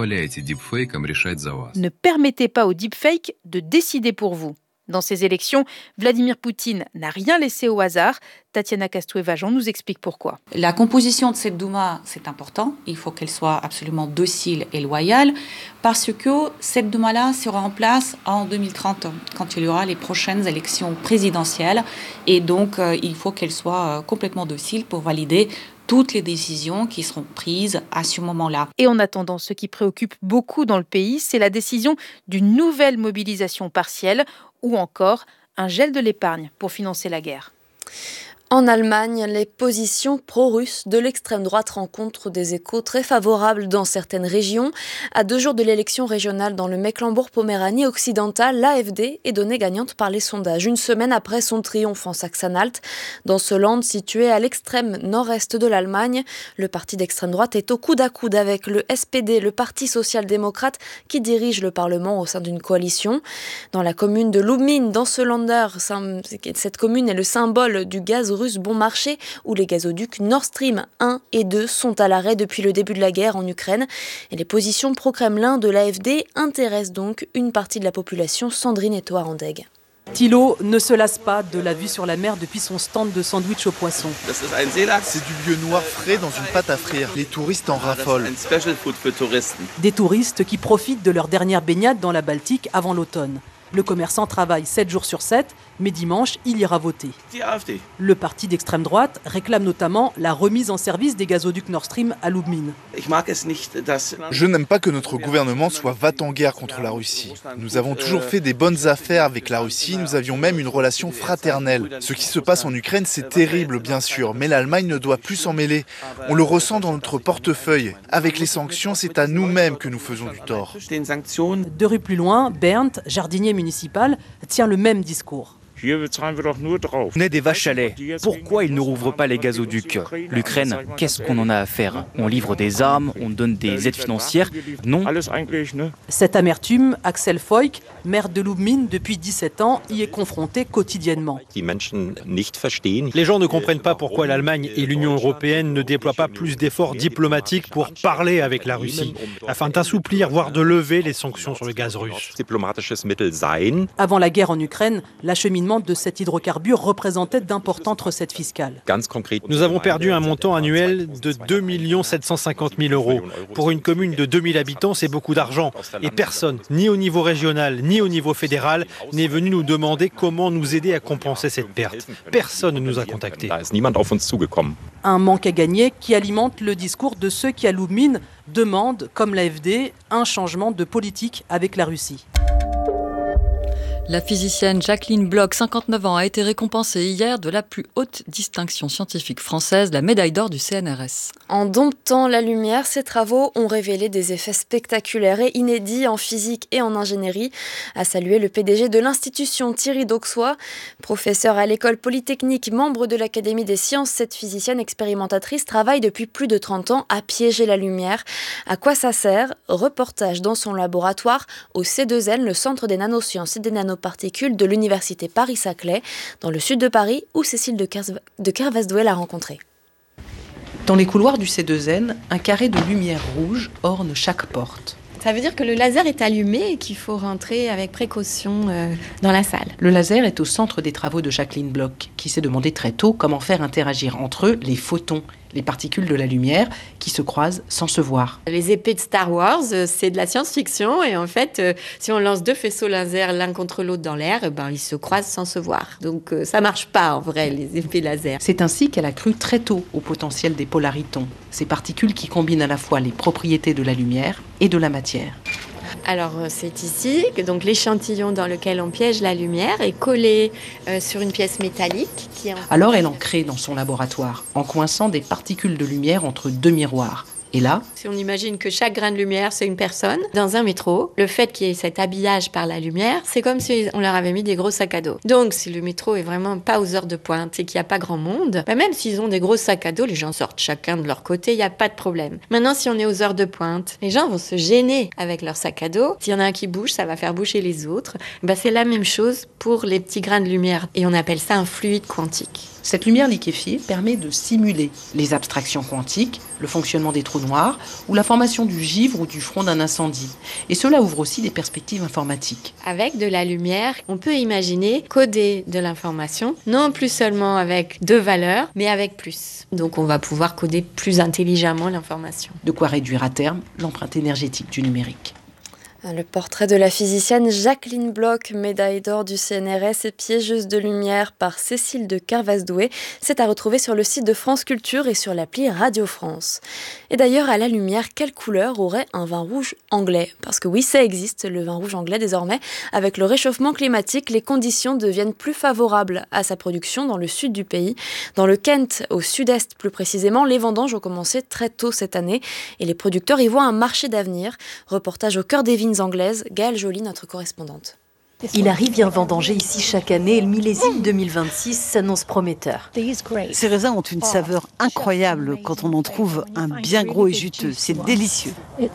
Ne permettez pas aux deepfakes de décider pour vous ». Dans ces élections, Vladimir Poutine n'a rien laissé au hasard. Tatiana Kastueva-Jean nous explique pourquoi. La composition de cette Douma, c'est important. Il faut qu'elle soit absolument docile et loyale parce que cette Douma-là sera en place en deux mille trente, quand il y aura les prochaines élections présidentielles. Et donc, euh, il faut qu'elle soit euh, complètement docile pour valider toutes les décisions qui seront prises à ce moment-là. Et en attendant, ce qui préoccupe beaucoup dans le pays, c'est la décision d'une nouvelle mobilisation partielle ou encore un gel de l'épargne pour financer la guerre. En Allemagne, les positions pro-russes de l'extrême droite rencontrent des échos très favorables dans certaines régions. À deux jours de l'élection régionale dans le Mecklembourg-Poméranie occidental, l'A F D est donnée gagnante par les sondages, une semaine après son triomphe en Saxe-Anhalt. Dans ce land situé à l'extrême nord-est de l'Allemagne, le parti d'extrême droite est au coude à coude avec le S P D, le Parti social-démocrate, qui dirige le Parlement au sein d'une coalition. Dans la commune de Lubmin, dans ce lander, cette commune est le symbole du gaz russe bon marché où les gazoducs Nord Stream un et deux sont à l'arrêt depuis le début de la guerre en Ukraine. Et les positions pro-Kremlin de l'A F D intéressent donc une partie de la population. Sandrine Eto-Arandeg. Thilo ne se lasse pas de la vue sur la mer depuis son stand de sandwich au poisson. C'est du lieu noir frais dans une pâte à frire. Les touristes en raffolent. Des touristes qui profitent de leur dernière baignade dans la Baltique avant l'automne. Le commerçant travaille sept jours sur sept, mais dimanche, il ira voter. Le parti d'extrême droite réclame notamment la remise en service des gazoducs Nord Stream à Lubmin. Je n'aime pas que notre gouvernement soit va-t-en-guerre contre la Russie. Nous avons toujours fait des bonnes affaires avec la Russie, nous avions même une relation fraternelle. Ce qui se passe en Ukraine, c'est terrible, bien sûr, mais l'Allemagne ne doit plus s'en mêler. On le ressent dans notre portefeuille. Avec les sanctions, c'est à nous-mêmes que nous faisons du tort. Deux rues plus loin, Bernd, jardinier municipal, tient le même discours. On est des vaches à lait. Pourquoi ils ne rouvrent pas les gazoducs? L'Ukraine, qu'est-ce qu'on en a à faire? On livre des armes, on donne des aides financières? Non. Cette amertume, Axel Foyk, maire de Lubmin depuis dix-sept ans, y est confronté quotidiennement. Les gens ne comprennent pas pourquoi l'Allemagne et l'Union européenne ne déploient pas plus d'efforts diplomatiques pour parler avec la Russie, afin d'assouplir, voire de lever les sanctions sur le gaz russe. Avant la guerre en Ukraine, l'acheminement raffinement de cet hydrocarbure représentait d'importantes recettes fiscales. Nous avons perdu un montant annuel de deux millions sept cent cinquante mille euros. Pour une commune de deux mille habitants, c'est beaucoup d'argent. Et personne, ni au niveau régional, ni au niveau fédéral, n'est venu nous demander comment nous aider à compenser cette perte. Personne ne nous a contactés. Un manque à gagner qui alimente le discours de ceux qui, à Loubmine, demandent, comme l'A F D, un changement de politique avec la Russie. La physicienne Jacqueline Bloch, cinquante-neuf ans, a été récompensée hier de la plus haute distinction scientifique française, la médaille d'or du C N R S. En domptant la lumière, ses travaux ont révélé des effets spectaculaires et inédits en physique et en ingénierie, a salué le P D G de l'institution Thierry Dauxois. Professeur à l'école polytechnique, membre de l'Académie des sciences, cette physicienne expérimentatrice travaille depuis plus de trente ans à piéger la lumière. À quoi ça sert ? Reportage dans son laboratoire au C deux N, le Centre des nanosciences et des nanoparticules de l'Université Paris-Saclay, dans le sud de Paris, où Cécile de, Ker- de Kervasdouet l'a rencontrée. Dans les couloirs du C deux N, un carré de lumière rouge orne chaque porte. Ça veut dire que le laser est allumé et qu'il faut rentrer avec précaution euh, dans la salle. Le laser est au centre des travaux de Jacqueline Bloch, qui s'est demandé très tôt comment faire interagir entre eux les photons, les particules de la lumière qui se croisent sans se voir. Les épées de Star Wars, euh, c'est de la science-fiction et en fait, euh, si on lance deux faisceaux laser l'un contre l'autre dans l'air, eh ben, ils se croisent sans se voir. Donc euh, ça marche pas en vrai, les épées laser. C'est ainsi qu'elle a cru très tôt au potentiel des polaritons, ces particules qui combinent à la fois les propriétés de la lumière et de la matière. Alors c'est ici que donc l'échantillon dans lequel on piège la lumière est collé euh, sur une pièce métallique qui est en... Alors elle en crée dans son laboratoire, en coinçant des particules de lumière entre deux miroirs. Et là, si on imagine que chaque grain de lumière, c'est une personne, dans un métro, le fait qu'il y ait cet habillage par la lumière, c'est comme si on leur avait mis des gros sacs à dos. Donc, si le métro est vraiment pas aux heures de pointe et qu'il n'y a pas grand monde, bah même s'ils ont des gros sacs à dos, les gens sortent chacun de leur côté, il n'y a pas de problème. Maintenant, si on est aux heures de pointe, les gens vont se gêner avec leur sac à dos. S'il y en a un qui bouge, ça va faire bouger les autres. Bah, c'est la même chose pour les petits grains de lumière. Et on appelle ça un fluide quantique. Cette lumière liquéfiée permet de simuler les abstractions quantiques, le fonctionnement des trous noirs ou la formation du givre ou du front d'un incendie. Et cela ouvre aussi des perspectives informatiques. Avec de la lumière, on peut imaginer coder de l'information, non plus seulement avec deux valeurs, mais avec plus. Donc on va pouvoir coder plus intelligemment l'information. De quoi réduire à terme l'empreinte énergétique du numérique. Le portrait de la physicienne Jacqueline Bloch, médaille d'or du C N R S et piégeuse de lumière par Cécile de Kervasdouet, c'est à retrouver sur le site de France Culture et sur l'appli Radio France. Et d'ailleurs, à la lumière, quelle couleur aurait un vin rouge anglais ? Parce que oui, ça existe, le vin rouge anglais désormais. Avec le réchauffement climatique, les conditions deviennent plus favorables à sa production dans le sud du pays. Dans le Kent, au sud-est plus précisément, les vendanges ont commencé très tôt cette année et les producteurs y voient un marché d'avenir. Reportage au cœur des vignes anglaises, Gaëlle Joly, notre correspondante. Il arrive bien vendanger ici chaque année et le millésime deux mille vingt-six s'annonce prometteur. Ces raisins ont une saveur incroyable quand on en trouve un bien gros et juteux. C'est délicieux.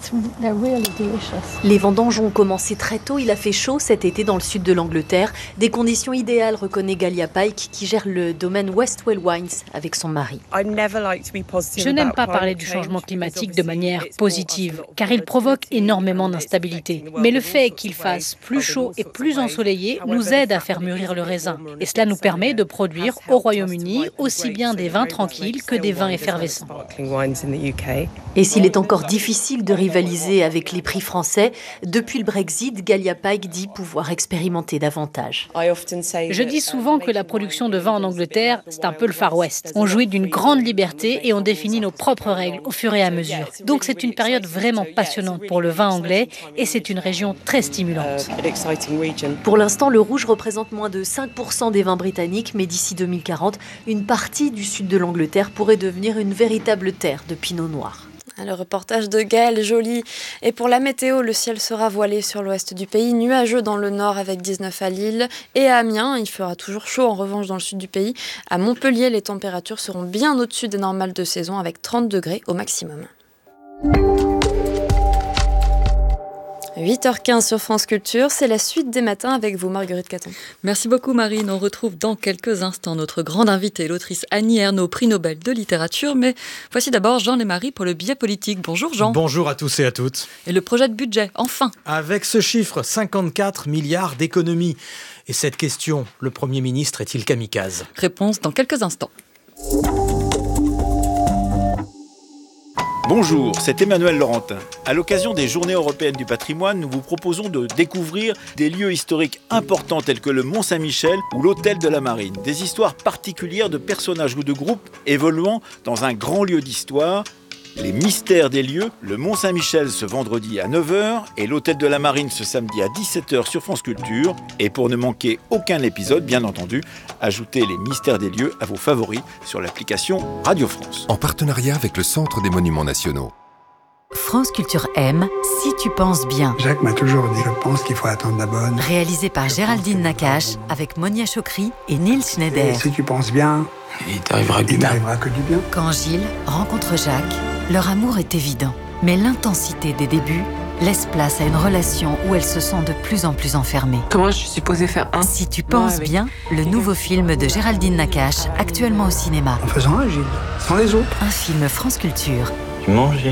Les vendanges ont commencé très tôt. Il a fait chaud cet été dans le sud de l'Angleterre. Des conditions idéales, reconnaît Galia Pike, qui gère le domaine Westwell Wines avec son mari. Je n'aime pas parler du changement climatique de manière positive, car il provoque énormément d'instabilité. Mais le fait qu'il fasse plus chaud et plus ensoleillé nous aide à faire mûrir le raisin. Et cela nous permet de produire au Royaume-Uni aussi bien des vins tranquilles que des vins effervescents. Et s'il est encore difficile de rivaliser avec les prix français, depuis le Brexit, Galia Pike dit pouvoir expérimenter davantage. Je dis souvent que la production de vin en Angleterre, c'est un peu le Far West. On jouit d'une grande liberté et on définit nos propres règles au fur et à mesure. Donc c'est une période vraiment passionnante pour le vin anglais et c'est une région très stimulante. Pour l'instant, le rouge représente moins de cinq pour cent des vins britanniques, mais d'ici deux mille quarante, une partie du sud de l'Angleterre pourrait devenir une véritable terre de pinot noir. Le reportage de Gaëlle Joly. Et pour la météo, le ciel sera voilé sur l'ouest du pays, nuageux dans le nord avec dix-neuf à Lille et à Amiens. Il fera toujours chaud en revanche dans le sud du pays. À Montpellier, les températures seront bien au-dessus des normales de saison avec trente degrés au maximum. huit heures quinze sur France Culture, c'est la suite des matins avec vous, Marguerite Caton. Merci beaucoup Marine, on retrouve dans quelques instants notre grande invitée, l'autrice Annie Ernaux, prix Nobel de littérature, mais voici d'abord Jean Lémarie pour le billet politique. Bonjour Jean. Bonjour à tous et à toutes. Et le projet de budget, enfin. Avec ce chiffre, cinquante-quatre milliards d'économies. Et cette question, le Premier ministre est-il kamikaze ? Réponse dans quelques instants. Bonjour, c'est Emmanuel Laurentin. À l'occasion des Journées européennes du patrimoine, nous vous proposons de découvrir des lieux historiques importants tels que le Mont-Saint-Michel ou l'Hôtel de la Marine. Des histoires particulières de personnages ou de groupes évoluant dans un grand lieu d'histoire. Les mystères des lieux, le Mont-Saint-Michel ce vendredi à neuf heures et l'Hôtel de la Marine ce samedi à dix-sept heures sur France Culture. Et pour ne manquer aucun épisode, bien entendu, ajoutez les mystères des lieux à vos favoris sur l'application Radio France. En partenariat avec le Centre des Monuments Nationaux. France Culture aime Si tu penses bien. Jacques m'a toujours dit, je pense qu'il faut attendre la bonne. Réalisé par Géraldine Nakache avec Monia Chokri et Neil Schneider. Et si tu penses bien, il t'arrivera il t'arrivera que du bien. Quand Gilles rencontre Jacques, leur amour est évident. Mais l'intensité des débuts laisse place à une relation où elle se sent de plus en plus enfermée. Comment je suis supposée faire un Si tu penses ouais, bien, le nouveau film de Géraldine Nakache, actuellement au cinéma. En faisant un, Gilles, sans les autres. Un film France Culture. Tu manges, Gilles ?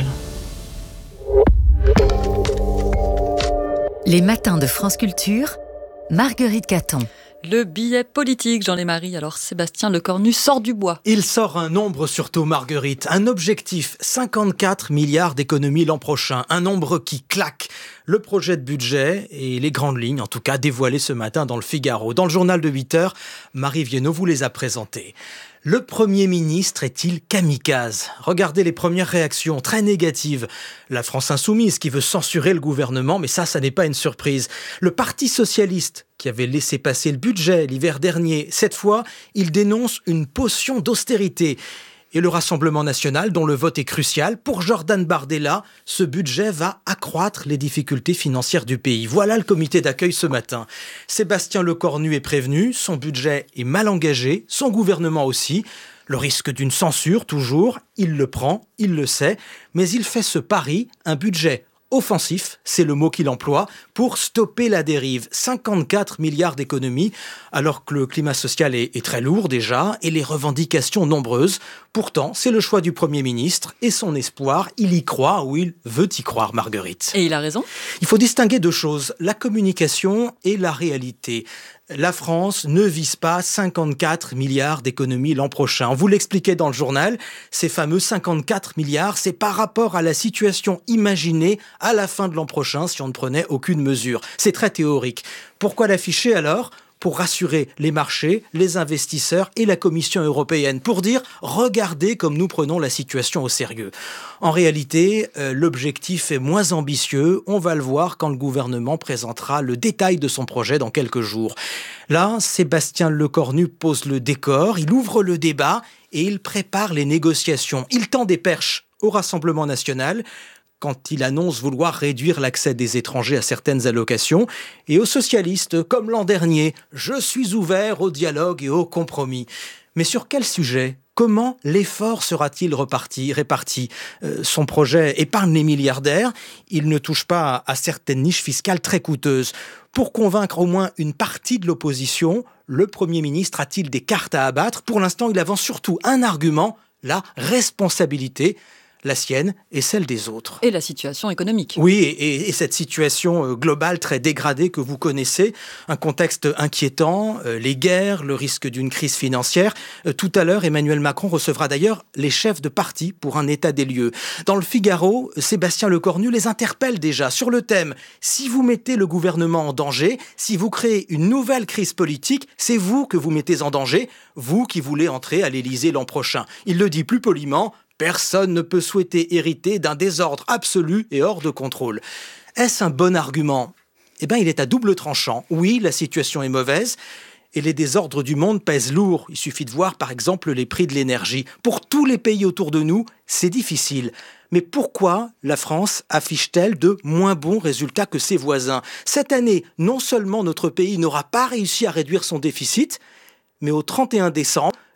Les matins de France Culture, Marguerite Caton. Le billet politique, Jean Lémarie. Alors Sébastien Lecornu sort du bois. Il sort un nombre surtout, Marguerite. Un objectif, cinquante-quatre milliards d'économies l'an prochain. Un nombre qui claque. Le projet de budget et les grandes lignes, en tout cas, dévoilées ce matin dans le Figaro. Dans le journal de huit heures, Marie Viennot vous les a présentées. Le Premier ministre est-il kamikaze ? Regardez les premières réactions, très négatives. La France Insoumise qui veut censurer le gouvernement, mais ça, ça n'est pas une surprise. Le Parti Socialiste qui avait laissé passer le budget l'hiver dernier, cette fois, il dénonce une potion d'austérité. Et le Rassemblement national, dont le vote est crucial, pour Jordan Bardella, ce budget va accroître les difficultés financières du pays. Voilà le comité d'accueil ce matin. Sébastien Lecornu est prévenu, son budget est mal engagé, son gouvernement aussi. Le risque d'une censure, toujours, il le prend, il le sait, mais il fait ce pari, un budget offensif, c'est le mot qu'il emploie, pour stopper la dérive. cinquante-quatre milliards d'économies, alors que le climat social est, est très lourd déjà, et les revendications nombreuses. Pourtant, c'est le choix du Premier ministre et son espoir, il y croit ou il veut y croire, Marguerite. Et il a raison. Il faut distinguer deux choses, la communication et la réalité. La France ne vise pas cinquante-quatre milliards d'économies l'an prochain. On vous l'expliquait dans le journal, ces fameux cinquante-quatre milliards, c'est par rapport à la situation imaginée à la fin de l'an prochain si on ne prenait aucune mesure. C'est très théorique. Pourquoi l'afficher alors ? Pour rassurer les marchés, les investisseurs et la Commission européenne, pour dire « regardez comme nous prenons la situation au sérieux ». En réalité, euh, l'objectif est moins ambitieux, on va le voir quand le gouvernement présentera le détail de son projet dans quelques jours. Là, Sébastien Lecornu pose le décor, il ouvre le débat et il prépare les négociations. Il tend des perches au Rassemblement national, quand il annonce vouloir réduire l'accès des étrangers à certaines allocations, et aux socialistes, comme l'an dernier, « Je suis ouvert au dialogue et au compromis ». Mais sur quel sujet ? Comment l'effort sera-t-il reparti, réparti ? euh, Son projet épargne les milliardaires, il ne touche pas à certaines niches fiscales très coûteuses. Pour convaincre au moins une partie de l'opposition, le Premier ministre a-t-il des cartes à abattre ? Pour l'instant, il avance surtout un argument, la responsabilité. La sienne et celle des autres. Et la situation économique. Oui, et, et cette situation globale très dégradée que vous connaissez, un contexte inquiétant, euh, les guerres, le risque d'une crise financière. Euh, tout à l'heure, Emmanuel Macron recevra d'ailleurs les chefs de parti pour un état des lieux. Dans le Figaro, Sébastien Lecornu les interpelle déjà sur le thème « Si vous mettez le gouvernement en danger, si vous créez une nouvelle crise politique, c'est vous que vous mettez en danger, vous qui voulez entrer à l'Élysée l'an prochain. » Il le dit plus poliment, personne ne peut souhaiter hériter d'un désordre absolu et hors de contrôle. Est-ce un bon argument ? Eh bien, il est à double tranchant. Oui, la situation est mauvaise et les désordres du monde pèsent lourd. Il suffit de voir, par exemple, les prix de l'énergie. Pour tous les pays autour de nous, c'est difficile. Mais pourquoi la France affiche-t-elle de moins bons résultats que ses voisins ? Cette année, non seulement notre pays n'aura pas réussi à réduire son déficit, mais au trente et un décembre,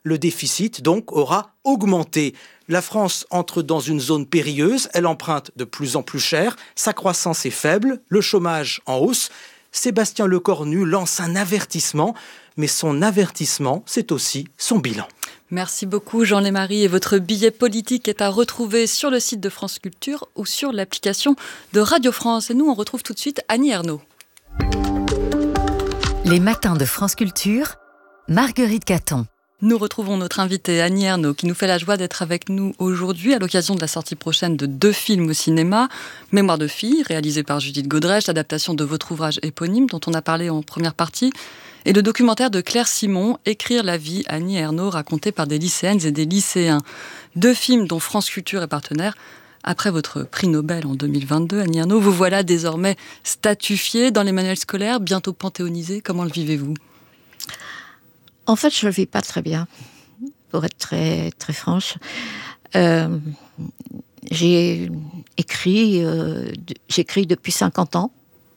Le déficit, donc, aura augmenté. La France entre dans une zone périlleuse, elle emprunte de plus en plus cher, sa croissance est faible, le chômage en hausse. Sébastien Lecornu lance un avertissement, mais son avertissement, c'est aussi son bilan. Merci beaucoup Jean Lémarie, et votre billet politique est à retrouver sur le site de France Culture ou sur l'application de Radio France. Et nous, on retrouve tout de suite Annie Ernaux. Les matins de France Culture, Marguerite Caton. Nous retrouvons notre invitée Annie Ernaux qui nous fait la joie d'être avec nous aujourd'hui à l'occasion de la sortie prochaine de deux films au cinéma. Mémoire de fille, réalisé par Judith Godrèche, adaptation de votre ouvrage éponyme dont on a parlé en première partie, et le documentaire de Claire Simon, Écrire la vie, Annie Ernaux, raconté par des lycéennes et des lycéens. Deux films dont France Culture est partenaire. Après votre prix Nobel en deux mille vingt-deux, Annie Ernaux, vous voilà désormais statufiée dans les manuels scolaires, bientôt panthéonisée. Comment le vivez-vous ? En fait, je ne le vis pas très bien, pour être très, très franche. Euh, j'ai écrit, euh, j'écris depuis cinquante ans,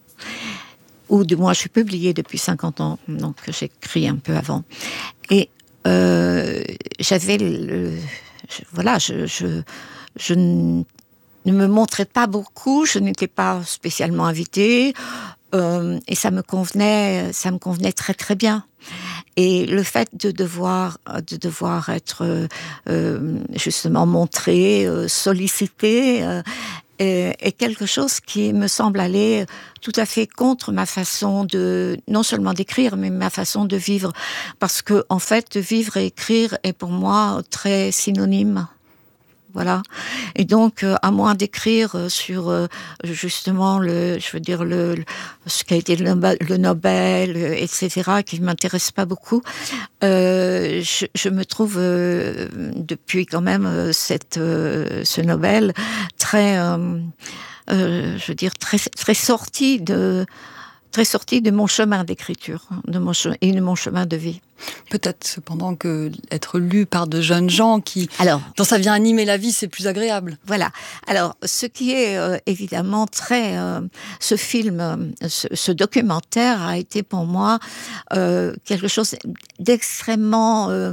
ou du moins je suis publiée depuis cinquante ans, donc j'écris un peu avant. Et euh, j'avais le... Je, voilà, je, je, je ne me montrais pas beaucoup, je n'étais pas spécialement invitée, euh, et ça me convenait, ça me convenait très très bien. Et le fait de devoir, de devoir être euh, justement montré, euh, sollicité, euh, est, est quelque chose qui me semble aller tout à fait contre ma façon de, non seulement d'écrire, mais ma façon de vivre. Parce que, en fait, vivre et écrire est pour moi très synonyme. Voilà. Et donc, euh, à moins d'écrire sur euh, justement le, je veux dire le, ce qui a été le, le Nobel, et cetera, qui m'intéresse pas beaucoup, euh, je, je me trouve euh, depuis quand même euh, cette, euh, ce Nobel très, euh, euh, je veux dire très, très sorti de. très sorti de mon chemin d'écriture de mon che- et de mon chemin de vie. Peut-être cependant que être lu par de jeunes gens qui, Alors, dont ça vient animer la vie, c'est plus agréable. Voilà. Alors, ce qui est euh, évidemment très... Euh, ce film, euh, ce, ce documentaire a été pour moi euh, quelque chose d'extrêmement euh,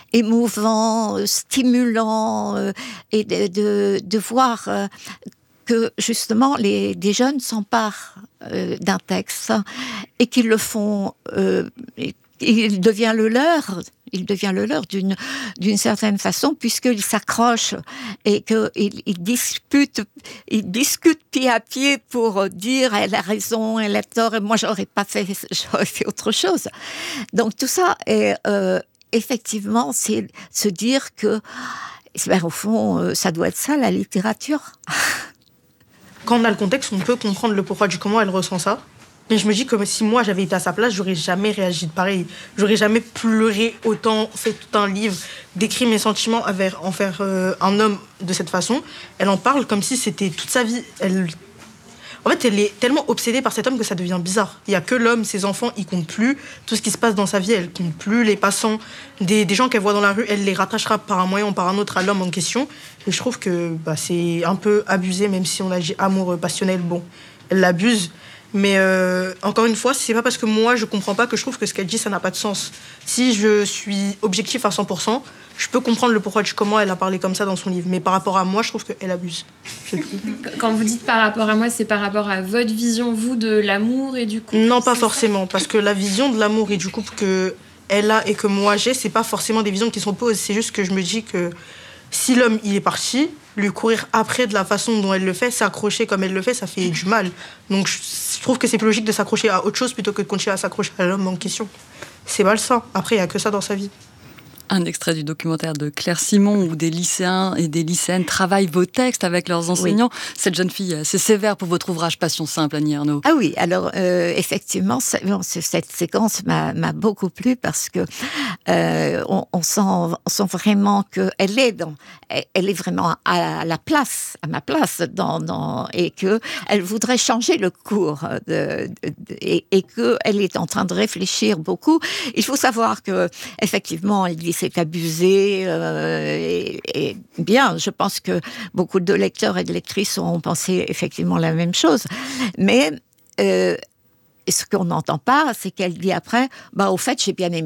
émouvant, euh, stimulant, euh, et de, de, de voir... Euh, que justement les, des jeunes s'emparent euh, d'un texte et qu'ils le font, euh, il devient le leur, il devient le leur d'une, d'une certaine façon puisqu'ils s'accrochent et qu'ils ils disputent, ils discutent pied à pied pour dire elle a raison, elle a tort et moi j'aurais pas fait, j'aurais fait autre chose. Donc tout ça est euh, effectivement c'est se dire que ben, au fond euh, ça doit être ça la littérature. Quand on a le contexte, on peut comprendre le pourquoi du comment elle ressent ça. Mais je me dis que si moi j'avais été à sa place, j'aurais jamais réagi de pareil. J'aurais jamais pleuré autant, fait tout un livre, décrit mes sentiments envers, envers euh, un homme de cette façon. Elle en parle comme si c'était toute sa vie. Elle... En fait, elle est tellement obsédée par cet homme que ça devient bizarre. Il n'y a que l'homme, ses enfants, ils comptent plus. Tout ce qui se passe dans sa vie, elle compte plus. Les passants, des, des gens qu'elle voit dans la rue, elle les rattachera par un moyen ou par un autre à l'homme en question. Et je trouve que bah, c'est un peu abusé, même si on a dit amour passionnel, bon, elle l'abuse. Mais euh, encore une fois, c'est pas parce que moi je comprends pas que je trouve que ce qu'elle dit ça n'a pas de sens. Si je suis objectif à cent pour cent, je peux comprendre le pourquoi du comment elle a parlé comme ça dans son livre. Mais par rapport à moi, je trouve qu'elle abuse. Quand vous dites par rapport à moi, c'est par rapport à votre vision, vous, de l'amour et du couple? Non, pas forcément. Parce que la vision de l'amour et du couple qu'elle a et que moi j'ai, c'est pas forcément des visions qui s'opposent. C'est juste que je me dis que si l'homme il est parti, lui courir après de la façon dont elle le fait, s'accrocher comme elle le fait, ça fait du mal. Donc je, je trouve que c'est plus logique de s'accrocher à autre chose plutôt que de continuer à s'accrocher à l'homme en question. C'est malsain. Après, il n'y a que ça dans sa vie. Un extrait du documentaire de Claire Simon où des lycéens et des lycéennes travaillent vos textes avec leurs enseignants. Oui. Cette jeune fille, c'est sévère pour votre ouvrage Passion simple, Annie Ernaux. Ah oui, alors euh, effectivement, ça, bon, cette séquence m'a, m'a beaucoup plu parce que euh, on, on, sent, on sent vraiment qu'elle est, dans, elle est vraiment à la place, à ma place, dans, dans, et qu'elle voudrait changer le cours de, de, de, et, et qu'elle est en train de réfléchir beaucoup. Il faut savoir que effectivement, elle dit c'est abusé euh, et, et bien, je pense que beaucoup de lecteurs et de lectrices ont pensé effectivement la même chose. Mais euh, ce qu'on n'entend pas, c'est qu'elle dit après, bah au fait, j'ai bien aimé.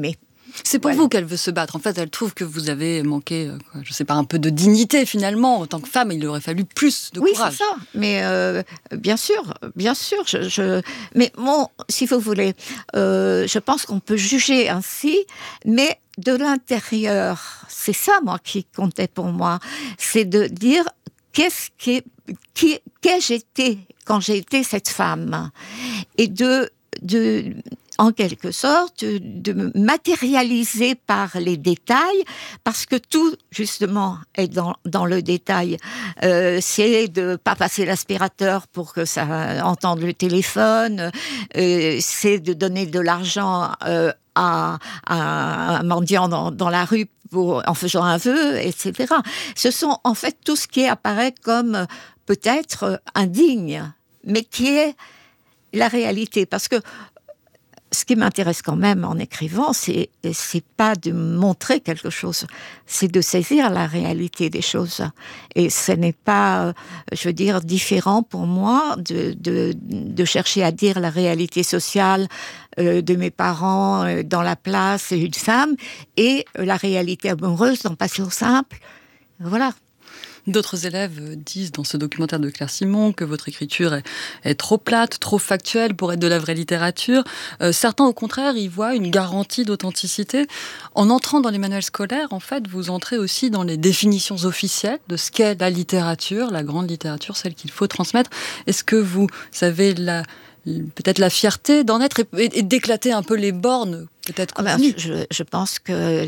C'est pour voilà. vous qu'elle veut se battre. En fait, elle trouve que vous avez manqué, quoi, je sais pas, un peu de dignité finalement. En tant que femme, il aurait fallu plus de oui, courage. Oui, c'est ça. Mais euh, bien sûr, bien sûr. Je, je... Mais bon, si vous voulez, euh, je pense qu'on peut juger ainsi, mais de l'intérieur, c'est ça, moi, qui comptait pour moi. C'est de dire qu'est-ce qui, qui, qu'ai-je été quand j'ai été cette femme, et de de en quelque sorte, de me matérialiser par les détails, parce que tout, justement, est dans, dans le détail. Euh, c'est de ne pas passer l'aspirateur pour que ça entende le téléphone, euh, c'est de donner de l'argent euh, à, à un mendiant dans, dans la rue pour, en faisant un vœu, et cetera. Ce sont, en fait, tout ce qui apparaît comme peut-être indigne, mais qui est la réalité. Parce que ce qui m'intéresse quand même en écrivant, c'est, c'est pas de montrer quelque chose, c'est de saisir la réalité des choses. Et ce n'est pas, je veux dire, différent pour moi de, de, de chercher à dire la réalité sociale euh, de mes parents euh, dans La Place, une femme, et la réalité amoureuse dans Passion simple. Voilà. D'autres élèves disent dans ce documentaire de Claire Simon que votre écriture est, est trop plate, trop factuelle pour être de la vraie littérature. Euh, certains, au contraire, y voient une garantie d'authenticité. En entrant dans les manuels scolaires, en fait, vous entrez aussi dans les définitions officielles de ce qu'est la littérature, la grande littérature, celle qu'il faut transmettre. Est-ce que vous avez la... peut-être la fierté d'en être et, et d'éclater un peu les bornes, peut-être ah ben, je, je pense que